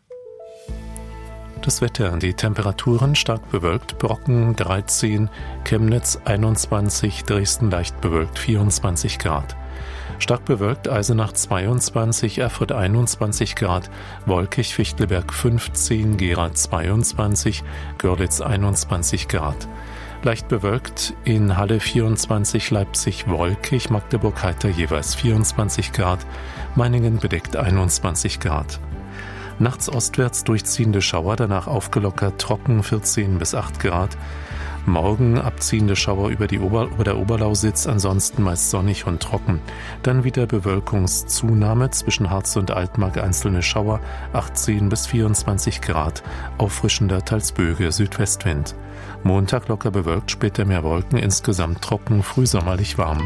D: Das Wetter, die Temperaturen stark bewölkt, Brocken dreizehn, Chemnitz einundzwanzig, Dresden leicht bewölkt vierundzwanzig Grad. Stark bewölkt Eisenach zweiundzwanzig, Erfurt einundzwanzig Grad, wolkig Fichtelberg fünfzehn, Gera zweiundzwanzig, Görlitz einundzwanzig Grad. Leicht bewölkt in Halle vierundzwanzig, Leipzig wolkig, Magdeburg heiter jeweils vierundzwanzig Grad, Meiningen bedeckt einundzwanzig Grad. Nachts ostwärts durchziehende Schauer, danach aufgelockert trocken vierzehn bis acht Grad. Morgen abziehende Schauer über, die Ober- über der Oberlausitz, ansonsten meist sonnig und trocken. Dann wieder Bewölkungszunahme, zwischen Harz und Altmark einzelne Schauer, achtzehn bis vierundzwanzig Grad, auffrischender, teils böige Südwestwind. Montag locker bewölkt, später mehr Wolken, insgesamt trocken, frühsommerlich warm.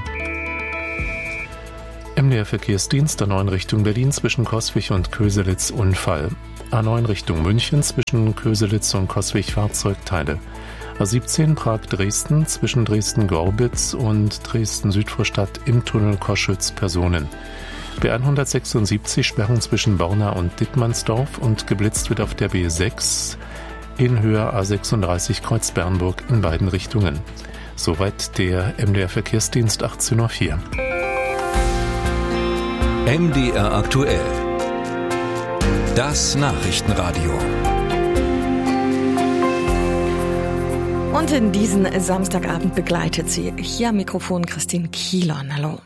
D: M D R-Verkehrsdienst A neun Richtung Berlin zwischen Coswig und Köselitz Unfall. A neun Richtung München zwischen Köselitz und Coswig Fahrzeugteile. A siebzehn Prag-Dresden zwischen Dresden-Gorbitz und Dresden-Südvorstadt im Tunnel Koschütz Personen. B hundertsechsundsiebzig Sperrung zwischen Borna und Dittmannsdorf und geblitzt wird auf der B sechs in Höhe A sechsunddreißig Kreuz Bernburg in beiden Richtungen. Soweit der M D R-Verkehrsdienst achtzehn Uhr vier.
C: M D R aktuell. Das Nachrichtenradio.
B: Und in diesen Samstagabend begleitet sie hier am Mikrofon Christine Kielon. Hallo.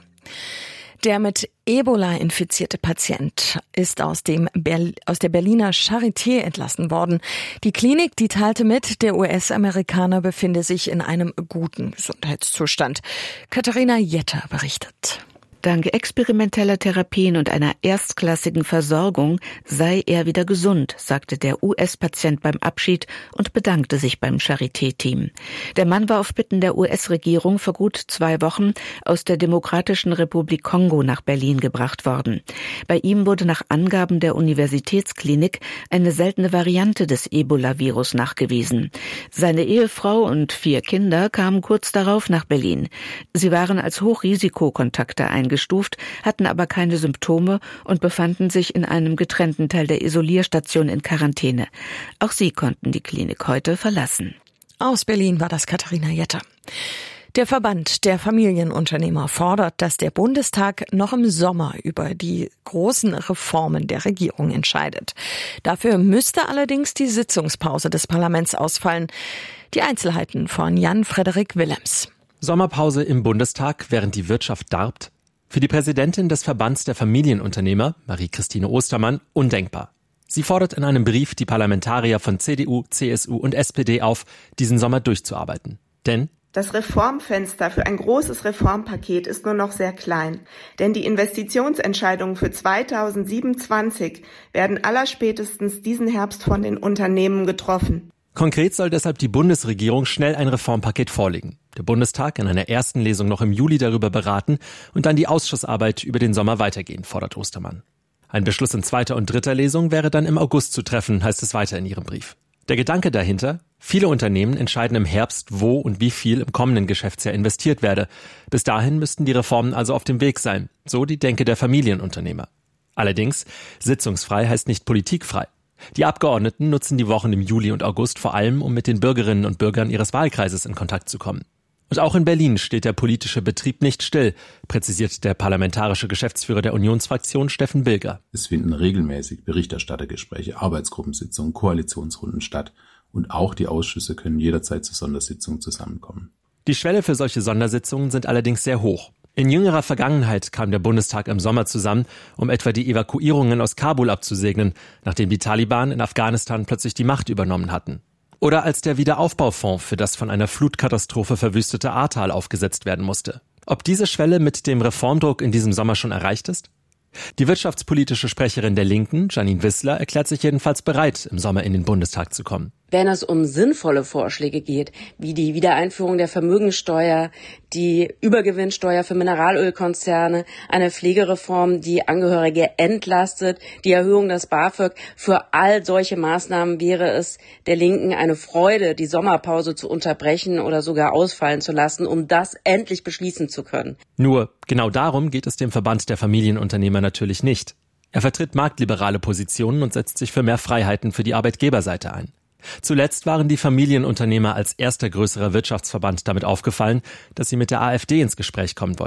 B: Der mit Ebola infizierte Patient ist aus dem Ber- aus der Berliner Charité entlassen worden. Die Klinik, die teilte mit, der U S-Amerikaner befinde sich in einem guten Gesundheitszustand. Katharina Jetter berichtet.
E: Dank experimenteller Therapien und einer erstklassigen Versorgung sei er wieder gesund, sagte der U S-Patient beim Abschied und bedankte sich beim Charité-Team. Der Mann war auf Bitten der U S-Regierung vor gut zwei Wochen aus der Demokratischen Republik Kongo nach Berlin gebracht worden. Bei ihm wurde nach Angaben der Universitätsklinik eine seltene Variante des Ebola-Virus nachgewiesen. Seine Ehefrau und vier Kinder kamen kurz darauf nach Berlin. Sie waren als Hochrisikokontakte eingestellt. Gestuft, hatten aber keine Symptome und befanden sich in einem getrennten Teil der Isolierstation in Quarantäne. Auch sie konnten die Klinik heute verlassen.
B: Aus Berlin war das Katharina Jetter. Der Verband der Familienunternehmer fordert, dass der Bundestag noch im Sommer über die großen Reformen der Regierung entscheidet. Dafür müsste allerdings die Sitzungspause des Parlaments ausfallen. Die Einzelheiten von Jan-Frederik Willems.
T: Sommerpause im Bundestag, während die Wirtschaft darbt? Für die Präsidentin des Verbands der Familienunternehmer, Marie-Christine Ostermann, undenkbar. Sie fordert in einem Brief die Parlamentarier von C D U, C S U und S P D auf, diesen Sommer durchzuarbeiten. Denn
V: das Reformfenster für ein großes Reformpaket ist nur noch sehr klein. Denn die Investitionsentscheidungen für zweitausendsiebenundzwanzig werden allerspätestens diesen Herbst von den Unternehmen getroffen.
T: Konkret soll deshalb die Bundesregierung schnell ein Reformpaket vorlegen. Der Bundestag in einer ersten Lesung noch im Juli darüber beraten und dann die Ausschussarbeit über den Sommer weitergehen, fordert Ostermann. Ein Beschluss in zweiter und dritter Lesung wäre dann im August zu treffen, heißt es weiter in ihrem Brief. Der Gedanke dahinter: Viele Unternehmen entscheiden im Herbst, wo und wie viel im kommenden Geschäftsjahr investiert werde. Bis dahin müssten die Reformen also auf dem Weg sein, so die Denke der Familienunternehmer. Allerdings, sitzungsfrei heißt nicht politikfrei. Die Abgeordneten nutzen die Wochen im Juli und August vor allem, um mit den Bürgerinnen und Bürgern ihres Wahlkreises in Kontakt zu kommen. Und auch in Berlin steht der politische Betrieb nicht still, präzisiert der parlamentarische Geschäftsführer der Unionsfraktion Steffen Bilger.
W: Es finden regelmäßig Berichterstattergespräche, Arbeitsgruppensitzungen, Koalitionsrunden statt und auch die Ausschüsse können jederzeit zu Sondersitzungen zusammenkommen.
T: Die Schwelle für solche Sondersitzungen sind allerdings sehr hoch. In jüngerer Vergangenheit kam der Bundestag im Sommer zusammen, um etwa die Evakuierungen aus Kabul abzusegnen, nachdem die Taliban in Afghanistan plötzlich die Macht übernommen hatten. Oder als der Wiederaufbaufonds für das von einer Flutkatastrophe verwüstete Ahrtal aufgesetzt werden musste. Ob diese Schwelle mit dem Reformdruck in diesem Sommer schon erreicht ist? Die wirtschaftspolitische Sprecherin der Linken, Janine Wissler, erklärt sich jedenfalls bereit, im Sommer in den Bundestag zu kommen.
X: Wenn es um sinnvolle Vorschläge geht, wie die Wiedereinführung der Vermögensteuer, die Übergewinnsteuer für Mineralölkonzerne, eine Pflegereform, die Angehörige entlastet, die Erhöhung des BAföG, für all solche Maßnahmen wäre es der Linken eine Freude, die Sommerpause zu unterbrechen oder sogar ausfallen zu lassen, um das endlich beschließen zu können.
T: Nur genau darum geht es dem Verband der Familienunternehmer natürlich nicht. Er vertritt marktliberale Positionen und setzt sich für mehr Freiheiten für die Arbeitgeberseite ein. Zuletzt waren die Familienunternehmer als erster größerer Wirtschaftsverband damit aufgefallen, dass sie mit der AfD ins Gespräch kommen wollten.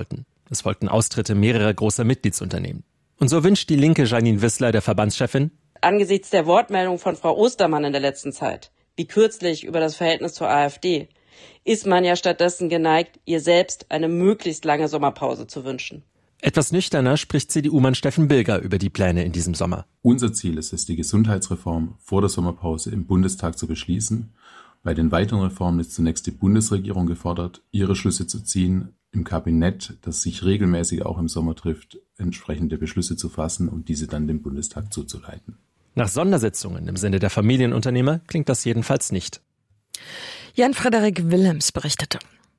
T: Es folgten Austritte mehrerer großer Mitgliedsunternehmen. Und so wünscht die Linke Janine Wissler, der Verbandschefin,
X: angesichts der Wortmeldung von Frau Ostermann in der letzten Zeit, wie kürzlich über das Verhältnis zur AfD, ist man ja stattdessen geneigt, ihr selbst eine möglichst lange Sommerpause zu wünschen.
T: Etwas nüchterner spricht C D U-Mann Steffen Bilger über die Pläne in diesem Sommer.
W: Unser Ziel ist es, die Gesundheitsreform vor der Sommerpause im Bundestag zu beschließen. Bei den weiteren Reformen ist zunächst die Bundesregierung gefordert, ihre Schlüsse zu ziehen, im Kabinett, das sich regelmäßig auch im Sommer trifft, entsprechende Beschlüsse zu fassen und diese dann dem Bundestag zuzuleiten.
T: Nach Sondersitzungen im Sinne der Familienunternehmer klingt das jedenfalls nicht.
B: Jan-Frederik Willems berichtete.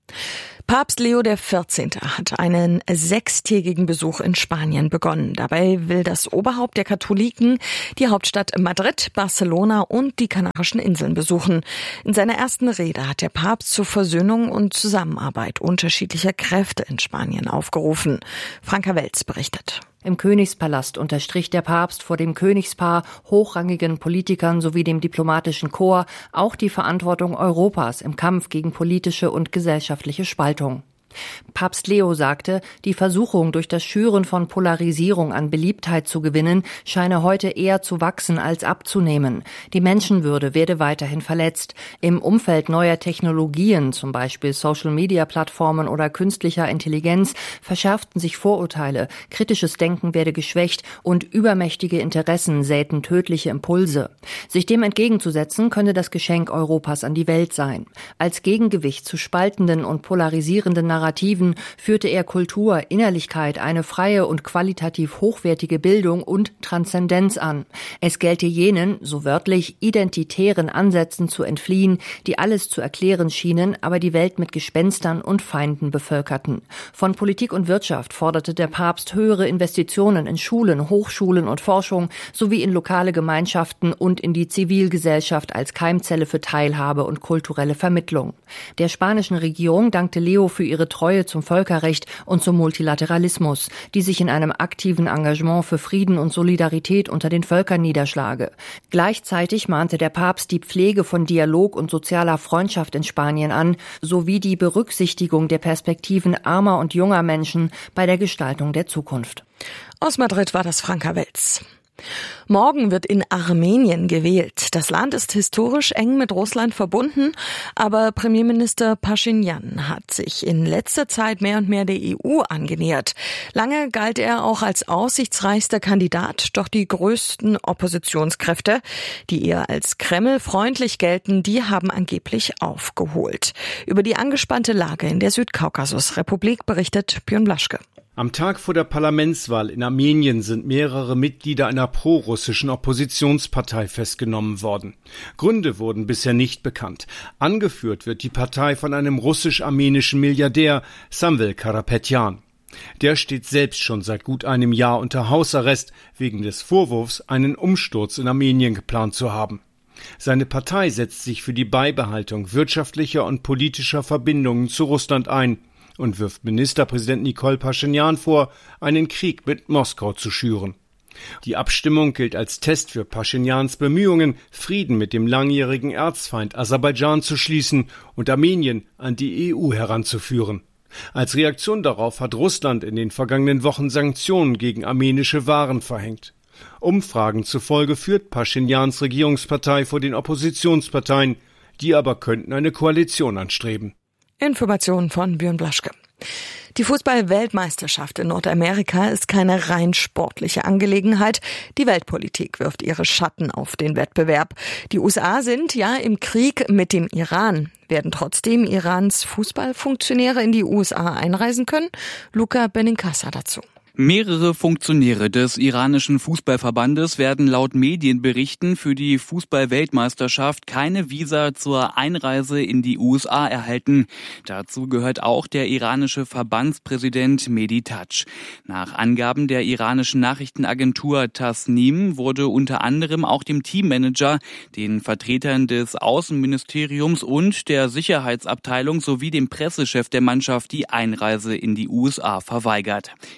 B: Papst Leo der vierzehnte. hat einen sechstägigen Besuch in Spanien begonnen. Dabei will das Oberhaupt der Katholiken die Hauptstadt Madrid, Barcelona und die Kanarischen Inseln besuchen. In seiner ersten Rede hat der Papst zur Versöhnung und Zusammenarbeit unterschiedlicher Kräfte in Spanien aufgerufen. Franka Welz berichtet.
F: Im Königspalast unterstrich der Papst vor dem Königspaar, hochrangigen Politikern sowie dem diplomatischen Korps auch die Verantwortung Europas im Kampf gegen politische und gesellschaftliche Spaltung. Papst Leo sagte, die Versuchung, durch das Schüren von Polarisierung an Beliebtheit zu gewinnen, scheine heute eher zu wachsen als abzunehmen. Die Menschenwürde werde weiterhin verletzt. Im Umfeld neuer Technologien, zum Beispiel Social-Media-Plattformen oder künstlicher Intelligenz, verschärften sich Vorurteile, kritisches Denken werde geschwächt und übermächtige Interessen säten tödliche Impulse. Sich dem entgegenzusetzen, könne das Geschenk Europas an die Welt sein. Als Gegengewicht zu spaltenden und polarisierenden Narrativen Narrativen führte er Kultur, Innerlichkeit, eine freie und qualitativ hochwertige Bildung und Transzendenz an. Es gelte jenen, so wörtlich, identitären Ansätzen zu entfliehen, die alles zu erklären schienen, aber die Welt mit Gespenstern und Feinden bevölkerten. Von Politik und Wirtschaft forderte der Papst höhere Investitionen in Schulen, Hochschulen und Forschung sowie in lokale Gemeinschaften und in die Zivilgesellschaft als Keimzelle für Teilhabe und kulturelle Vermittlung. Der spanischen Regierung dankte Leo für ihre Treue zum Völkerrecht und zum Multilateralismus, die sich in einem aktiven Engagement für Frieden und Solidarität unter den Völkern niederschlage. Gleichzeitig mahnte der Papst die Pflege von Dialog und sozialer Freundschaft in Spanien an, sowie die Berücksichtigung der Perspektiven armer und junger Menschen bei der Gestaltung der Zukunft.
B: Aus Madrid war das Franka Welz. Morgen wird in Armenien gewählt. Das Land ist historisch eng mit Russland verbunden, aber Premierminister Paschinjan hat sich in letzter Zeit mehr und mehr der E U angenähert. Lange galt er auch als aussichtsreichster Kandidat, doch die größten Oppositionskräfte, die eher als Kreml-freundlich gelten, die haben angeblich aufgeholt. Über die angespannte Lage in der Südkaukasusrepublik berichtet Björn Blaschke.
G: Am Tag vor der Parlamentswahl in Armenien sind mehrere Mitglieder einer prorussischen Oppositionspartei festgenommen worden. Gründe wurden bisher nicht bekannt. Angeführt wird die Partei von einem russisch-armenischen Milliardär, Samvel Karapetyan. Der steht selbst schon seit gut einem Jahr unter Hausarrest wegen des Vorwurfs, einen Umsturz in Armenien geplant zu haben. Seine Partei setzt sich für die Beibehaltung wirtschaftlicher und politischer Verbindungen zu Russland ein und wirft Ministerpräsident Nikol Paschinjan vor, einen Krieg mit Moskau zu schüren. Die Abstimmung gilt als Test für Paschinjans Bemühungen, Frieden mit dem langjährigen Erzfeind Aserbaidschan zu schließen und Armenien an die E U heranzuführen. Als Reaktion darauf hat Russland in den vergangenen Wochen Sanktionen gegen armenische Waren verhängt. Umfragen zufolge führt Paschinjans Regierungspartei vor den Oppositionsparteien, die aber könnten eine Koalition anstreben.
B: Informationen von Björn Blaschke. Die Fußball-Weltmeisterschaft in Nordamerika ist keine rein sportliche Angelegenheit. Die Weltpolitik wirft ihre Schatten auf den Wettbewerb. Die U S A sind ja im Krieg mit dem Iran. Werden trotzdem Irans Fußballfunktionäre in die U S A einreisen können? Luca Benincasa dazu.
H: Mehrere Funktionäre des iranischen Fußballverbandes werden laut Medienberichten für die Fußball-Weltmeisterschaft keine Visa zur Einreise in die U S A erhalten. Dazu gehört auch der iranische Verbandspräsident Mehdi Taj. Nach Angaben der iranischen Nachrichtenagentur Tasnim wurde unter anderem auch dem Teammanager, den Vertretern des Außenministeriums und der Sicherheitsabteilung sowie dem Pressechef der Mannschaft die Einreise in die U S A verweigert. Insgesamt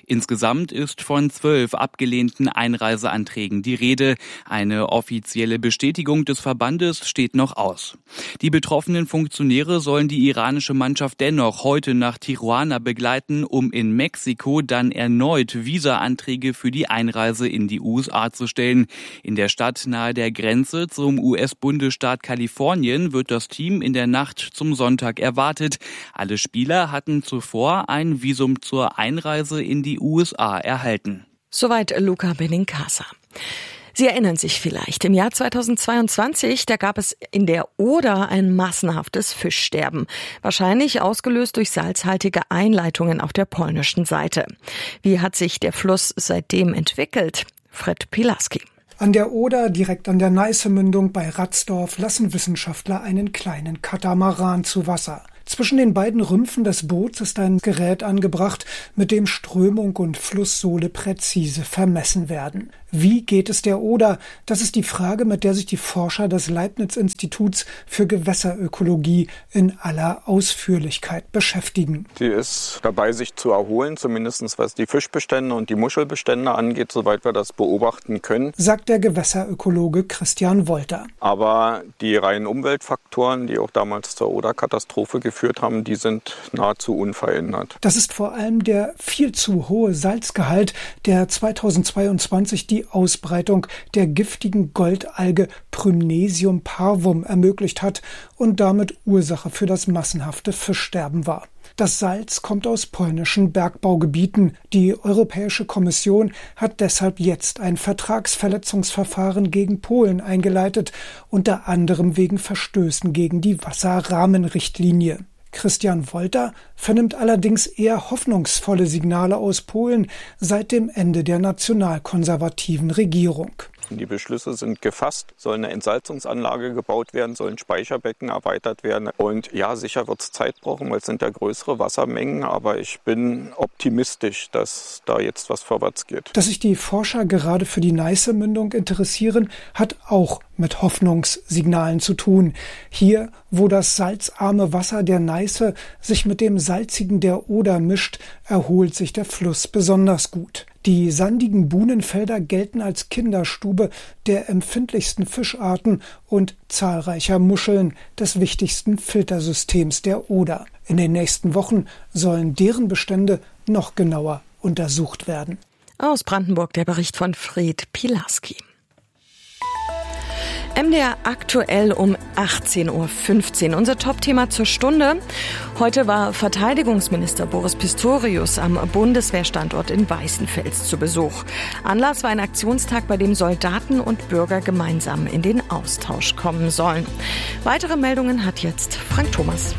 H: Insgesamt ist von zwölf abgelehnten Einreiseanträgen die Rede. Eine offizielle Bestätigung des Verbandes steht noch aus. Die betroffenen Funktionäre sollen die iranische Mannschaft dennoch heute nach Tijuana begleiten, um in Mexiko dann erneut Visa-Anträge für die Einreise in die U S A zu stellen. In der Stadt nahe der Grenze zum U S-Bundesstaat Kalifornien wird das Team in der Nacht zum Sonntag erwartet. Alle Spieler hatten zuvor ein Visum zur Einreise in die U S A erhalten.
B: Soweit Luca Benincasa. Sie erinnern sich vielleicht, im Jahr zweitausendzweiundzwanzig, da gab es in der Oder ein massenhaftes Fischsterben. Wahrscheinlich ausgelöst durch salzhaltige Einleitungen auf der polnischen Seite. Wie hat sich der Fluss seitdem entwickelt? Fred Pilaski.
J: An der Oder, direkt an der Neiße-Mündung bei Ratzdorf, lassen Wissenschaftler einen kleinen Katamaran zu Wasser. Zwischen den beiden Rümpfen des Boots ist ein Gerät angebracht, mit dem Strömung und Flusssohle präzise vermessen werden. Wie geht es der Oder? Das ist die Frage, mit der sich die Forscher des Leibniz-Instituts für Gewässerökologie in aller Ausführlichkeit beschäftigen.
K: Sie ist dabei, sich zu erholen, zumindest was die Fischbestände und die Muschelbestände angeht, soweit wir das beobachten können,
J: sagt der Gewässerökologe Christian Wolter.
K: Aber die reinen Umweltfaktoren, die auch damals zur Oder-Katastrophe geführt haben, die sind nahezu unverändert.
J: Das ist vor allem der viel zu hohe Salzgehalt, der zweitausendzweiundzwanzig die Ausbreitung der giftigen Goldalge Prymnesium parvum ermöglicht hat und damit Ursache für das massenhafte Fischsterben war. Das Salz kommt aus polnischen Bergbaugebieten. Die Europäische Kommission hat deshalb jetzt ein Vertragsverletzungsverfahren gegen Polen eingeleitet, unter anderem wegen Verstößen gegen die Wasserrahmenrichtlinie. Christian Wolter vernimmt allerdings eher hoffnungsvolle Signale aus Polen seit dem Ende der nationalkonservativen Regierung.
K: Die Beschlüsse sind gefasst, soll eine Entsalzungsanlage gebaut werden, sollen Speicherbecken erweitert werden. Und ja, sicher wird es Zeit brauchen, weil es sind ja größere Wassermengen. Aber ich bin optimistisch, dass da jetzt was vorwärts geht.
J: Dass sich die Forscher gerade für die Neiße-Mündung interessieren, hat auch mit Hoffnungssignalen zu tun. Hier, wo das salzarme Wasser der Neiße sich mit dem salzigen der Oder mischt, erholt sich der Fluss besonders gut. Die sandigen Buhnenfelder gelten als Kinderstube der empfindlichsten Fischarten und zahlreicher Muscheln, des wichtigsten Filtersystems der Oder. In den nächsten Wochen sollen deren Bestände noch genauer untersucht werden.
B: Aus Brandenburg der Bericht von Fred Pilaski. M D R aktuell um achtzehn Uhr fünfzehn. Unser Top-Thema zur Stunde. Heute war Verteidigungsminister Boris Pistorius am Bundeswehrstandort in Weißenfels zu Besuch. Anlass war ein Aktionstag, bei dem Soldaten und Bürger gemeinsam in den Austausch kommen sollen. Weitere Meldungen hat jetzt Frank Thomas.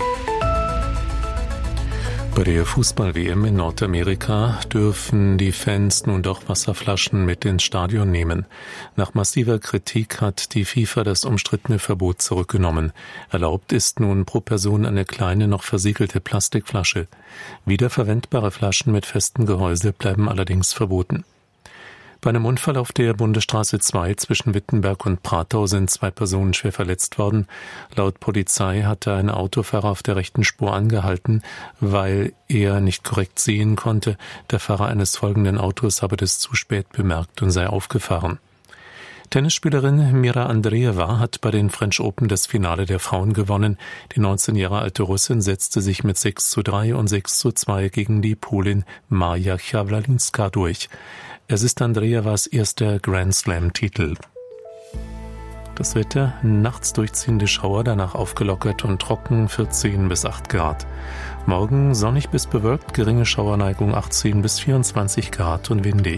D: Bei der Fußball-W M in Nordamerika dürfen die Fans nun doch Wasserflaschen mit ins Stadion nehmen. Nach massiver Kritik hat die FIFA das umstrittene Verbot zurückgenommen. Erlaubt ist nun pro Person eine kleine, noch versiegelte Plastikflasche. Wiederverwendbare Flaschen mit festem Gehäuse bleiben allerdings verboten. Bei einem Unfall auf der Bundesstraße zwei zwischen Wittenberg und Pratau sind zwei Personen schwer verletzt worden. Laut Polizei hatte ein Autofahrer auf der rechten Spur angehalten, weil er nicht korrekt sehen konnte. Der Fahrer eines folgenden Autos habe das zu spät bemerkt und sei aufgefahren. Tennisspielerin Mira Andreeva hat bei den French Open das Finale der Frauen gewonnen. Die neunzehn Jahre alte Russin setzte sich mit sechs zu drei und sechs zu zwei gegen die Polin Maja Chawlalinska durch. Es ist Andreevas erster Grand-Slam-Titel. Das Wetter, nachts durchziehende Schauer, danach aufgelockert und trocken, vierzehn bis acht Grad. Morgen sonnig bis bewölkt, geringe Schauerneigung achtzehn bis vierundzwanzig Grad und windig.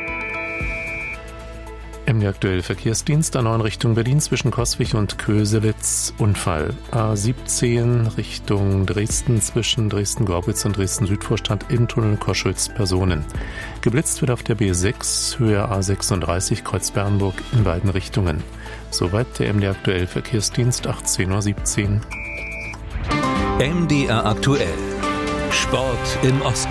D: M D aktuell Verkehrsdienst A neun Richtung Berlin zwischen Coswig und Köselitz Unfall. A siebzehn Richtung Dresden zwischen Dresden-Gorbitz und Dresden-Südvorstadt im Tunnel Koschwitz Personen. Geblitzt wird auf der B sechs Höhe A sechsunddreißig Kreuz Bernburg in beiden Richtungen. Soweit der M D aktuell Verkehrsdienst achtzehn Uhr siebzehn.
C: M D R aktuell. Sport im Osten.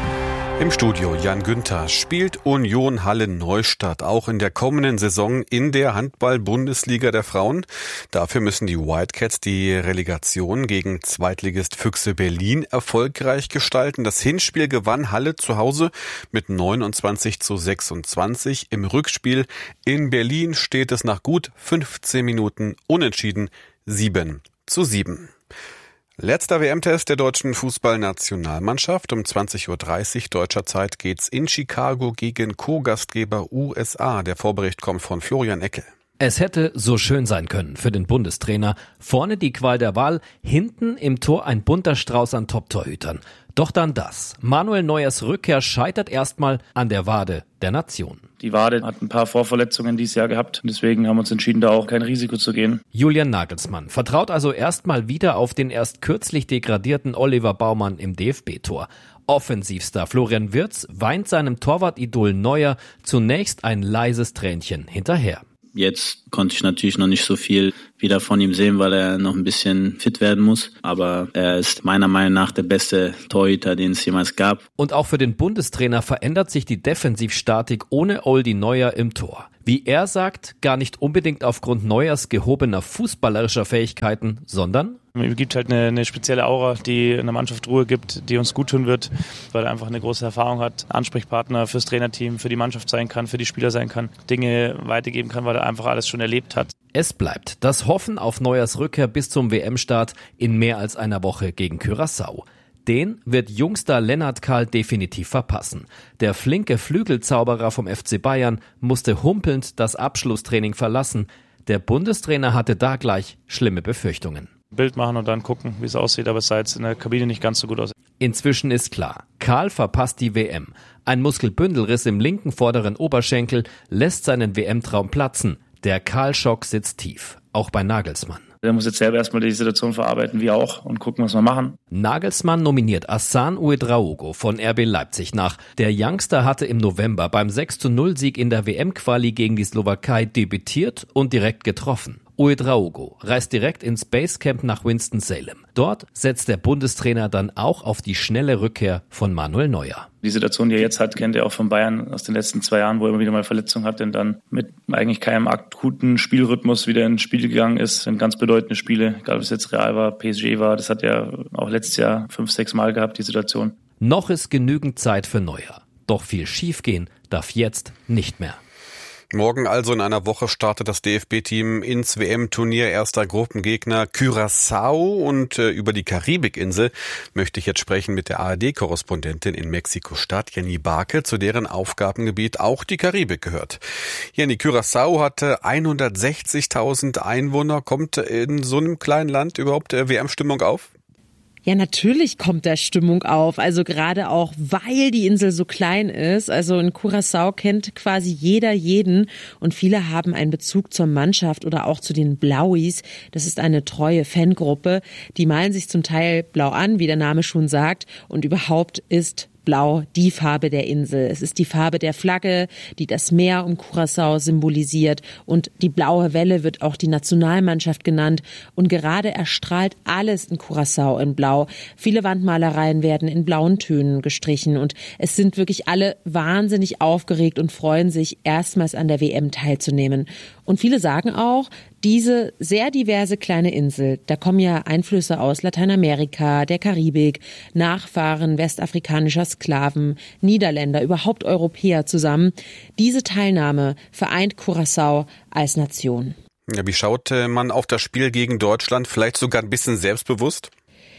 I: Im Studio Jan Günther. Spielt Union Halle-Neustadt auch in der kommenden Saison in der Handball-Bundesliga der Frauen? Dafür müssen die Wildcats die Relegation gegen Zweitligist Füchse Berlin erfolgreich gestalten. Das Hinspiel gewann Halle zu Hause mit neunundzwanzig zu sechsundzwanzig. Im Rückspiel in Berlin steht es nach gut fünfzehn Minuten unentschieden sieben zu sieben. Letzter W M-Test der deutschen Fußballnationalmannschaft. Um zwanzig Uhr dreißig deutscher Zeit geht's in Chicago gegen Co-Gastgeber U S A. Der Vorbericht kommt von Florian Eckel.
L: Es hätte so schön sein können für den Bundestrainer. Vorne die Qual der Wahl, hinten im Tor ein bunter Strauß an Top-Torhütern. Doch dann das. Manuel Neuers Rückkehr scheitert erstmal an der Wade der Nation.
M: Die Wade hat ein paar Vorverletzungen dieses Jahr gehabt. Deswegen haben wir uns entschieden, da auch kein Risiko zu gehen.
L: Julian Nagelsmann vertraut also erstmal wieder auf den erst kürzlich degradierten Oliver Baumann im D F B-Tor. Offensivstar Florian Wirtz weint seinem Torwart-Idol Neuer zunächst ein leises Tränchen hinterher.
N: Jetzt konnte ich natürlich noch nicht so viel wieder von ihm sehen, weil er noch ein bisschen fit werden muss. Aber er ist meiner Meinung nach der beste Torhüter, den es jemals gab.
L: Und auch für den Bundestrainer verändert sich die Defensivstatik ohne Oldi Neuer im Tor. Wie er sagt, gar nicht unbedingt aufgrund Neuers gehobener fußballerischer Fähigkeiten, sondern
M: es gibt halt eine, eine spezielle Aura, die in der Mannschaft Ruhe gibt, die uns gut tun wird, weil er einfach eine große Erfahrung hat, Ansprechpartner fürs Trainerteam, für die Mannschaft sein kann, für die Spieler sein kann, Dinge weitergeben kann, weil er einfach alles schon erlebt hat.
L: Es bleibt das Hoffen auf Neuers Rückkehr bis zum W M-Start in mehr als einer Woche gegen Curaçao. Den wird Jungstar Lennart Kahl definitiv verpassen. Der flinke Flügelzauberer vom F C Bayern musste humpelnd das Abschlusstraining verlassen. Der Bundestrainer hatte da gleich schlimme Befürchtungen.
M: Bild machen und dann gucken, wie es aussieht, aber es sah jetzt in der Kabine nicht ganz so gut aus.
L: Inzwischen ist klar, Kahl verpasst die W M. Ein Muskelbündelriss im linken vorderen Oberschenkel lässt seinen W M-Traum platzen. Der Kahl-Schock sitzt tief, auch bei Nagelsmann.
M: Der muss jetzt selber erstmal die Situation verarbeiten, wie auch, und gucken, was wir machen.
L: Nagelsmann nominiert Hassan Ouedraogo von R B Leipzig nach. Der Youngster hatte im November beim sechs zu null Sieg in der W M-Quali gegen die Slowakei debütiert und direkt getroffen. Ouedraogo reist direkt ins Basecamp nach Winston-Salem. Dort setzt der Bundestrainer dann auch auf die schnelle Rückkehr von Manuel Neuer.
M: Die Situation, die er jetzt hat, kennt er auch von Bayern aus den letzten zwei Jahren, wo er immer wieder mal Verletzungen hat und dann mit eigentlich keinem akuten Spielrhythmus wieder ins Spiel gegangen ist. Sind ganz bedeutende Spiele, egal ob es jetzt Real war, P S G war, das hat er auch letztes Jahr fünf, sechs Mal gehabt, die Situation.
L: Noch ist genügend Zeit für Neuer. Doch viel schiefgehen darf jetzt nicht mehr.
I: Morgen also in einer Woche startet das D F B-Team ins W M-Turnier. Erster Gruppengegner Curaçao, und äh, über die Karibikinsel möchte ich jetzt sprechen mit der A R D-Korrespondentin in Mexiko-Stadt, Jenny Barke, zu deren Aufgabengebiet auch die Karibik gehört. Jenny, Curaçao hatte hundertsechzigtausend Einwohner. Kommt in so einem kleinen Land überhaupt äh, W M-Stimmung auf?
Y: Ja, natürlich kommt da Stimmung auf. Also gerade auch, weil die Insel so klein ist. Also in Curaçao kennt quasi jeder jeden. Und viele haben einen Bezug zur Mannschaft oder auch zu den Blauis. Das ist eine treue Fangruppe. Die malen sich zum Teil blau an, wie der Name schon sagt. Und überhaupt ist Blau die Farbe der Insel. Es ist die Farbe der Flagge, die das Meer um Curaçao symbolisiert. Und die blaue Welle wird auch die Nationalmannschaft genannt. Und gerade erstrahlt alles in Curaçao in Blau. Viele Wandmalereien werden in blauen Tönen gestrichen. Und es sind wirklich alle wahnsinnig aufgeregt und freuen sich, erstmals an der W M teilzunehmen. Und viele sagen auch, diese sehr diverse kleine Insel, da kommen ja Einflüsse aus Lateinamerika, der Karibik, Nachfahren westafrikanischer Sklaven, Niederländer, überhaupt Europäer zusammen. Diese Teilnahme vereint Curaçao als Nation.
I: Ja, wie schaut man auf das Spiel gegen Deutschland? Vielleicht sogar ein bisschen selbstbewusst?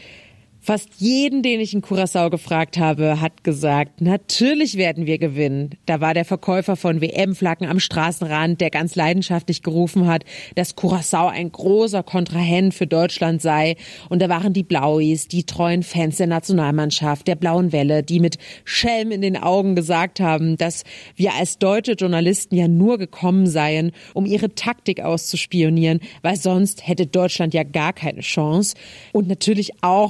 Y: Fast jeden, den ich in Curaçao gefragt habe, hat gesagt, natürlich werden wir gewinnen. Da war der Verkäufer von W M-Flaggen am Straßenrand, der ganz leidenschaftlich gerufen hat, dass Curaçao ein großer Kontrahent für Deutschland sei. Und da waren die Blauis, die treuen Fans der Nationalmannschaft, der Blauen Welle, die mit Schelm in den Augen gesagt haben, dass wir als deutsche Journalisten ja nur gekommen seien, um ihre Taktik auszuspionieren, weil sonst hätte Deutschland ja gar keine Chance. Und natürlich auch, weil den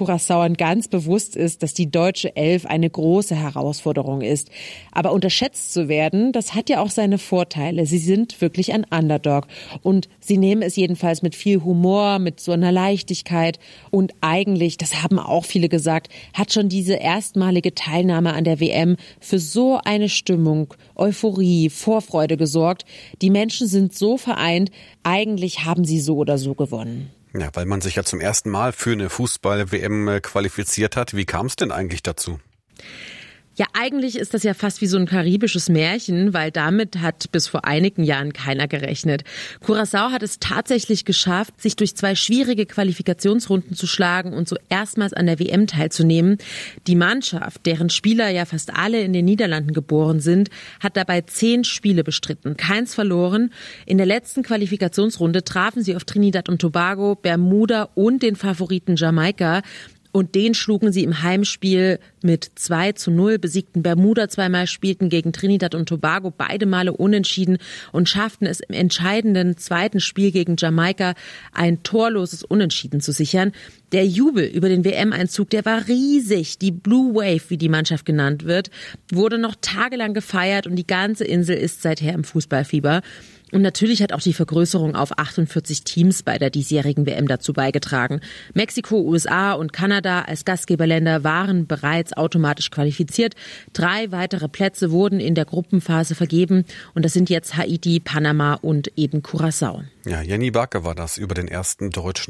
Y: Curaçaoern ganz bewusst ist, dass die deutsche Elf eine große Herausforderung ist. Aber unterschätzt zu werden, das hat ja auch seine Vorteile. Sie sind wirklich ein Underdog und sie nehmen es jedenfalls mit viel Humor, mit so einer Leichtigkeit und eigentlich, das haben auch viele gesagt, hat schon diese erstmalige Teilnahme an der W M für so eine Stimmung, Euphorie, Vorfreude gesorgt. Die Menschen sind so vereint, eigentlich haben sie so oder so gewonnen.
I: Ja, weil man sich ja zum ersten Mal für eine Fußball-W M qualifiziert hat. Wie kam es denn eigentlich dazu?
Y: Ja, eigentlich ist das ja fast wie so ein karibisches Märchen, weil damit hat bis vor einigen Jahren keiner gerechnet. Curaçao hat es tatsächlich geschafft, sich durch zwei schwierige Qualifikationsrunden zu schlagen und so erstmals an der W M teilzunehmen. Die Mannschaft, deren Spieler ja fast alle in den Niederlanden geboren sind, hat dabei zehn Spiele bestritten, keins verloren. In der letzten Qualifikationsrunde trafen sie auf Trinidad und Tobago, Bermuda und den Favoriten Jamaika. Und den schlugen sie im Heimspiel mit zwei zu null, besiegten Bermuda zweimal, spielten gegen Trinidad und Tobago beide Male unentschieden und schafften es im entscheidenden zweiten Spiel gegen Jamaika ein torloses Unentschieden zu sichern. Der Jubel über den W M-Einzug, der war riesig. Die Blue Wave, wie die Mannschaft genannt wird, wurde noch tagelang gefeiert und die ganze Insel ist seither im Fußballfieber. Und natürlich hat auch die Vergrößerung auf achtundvierzig Teams bei der diesjährigen W M dazu beigetragen. Mexiko, U S A und Kanada als Gastgeberländer waren bereits automatisch qualifiziert. Drei weitere Plätze wurden in der Gruppenphase vergeben. Und das sind jetzt Haiti, Panama und eben Curaçao.
I: Ja, Jenny Barke war das über den ersten deutschen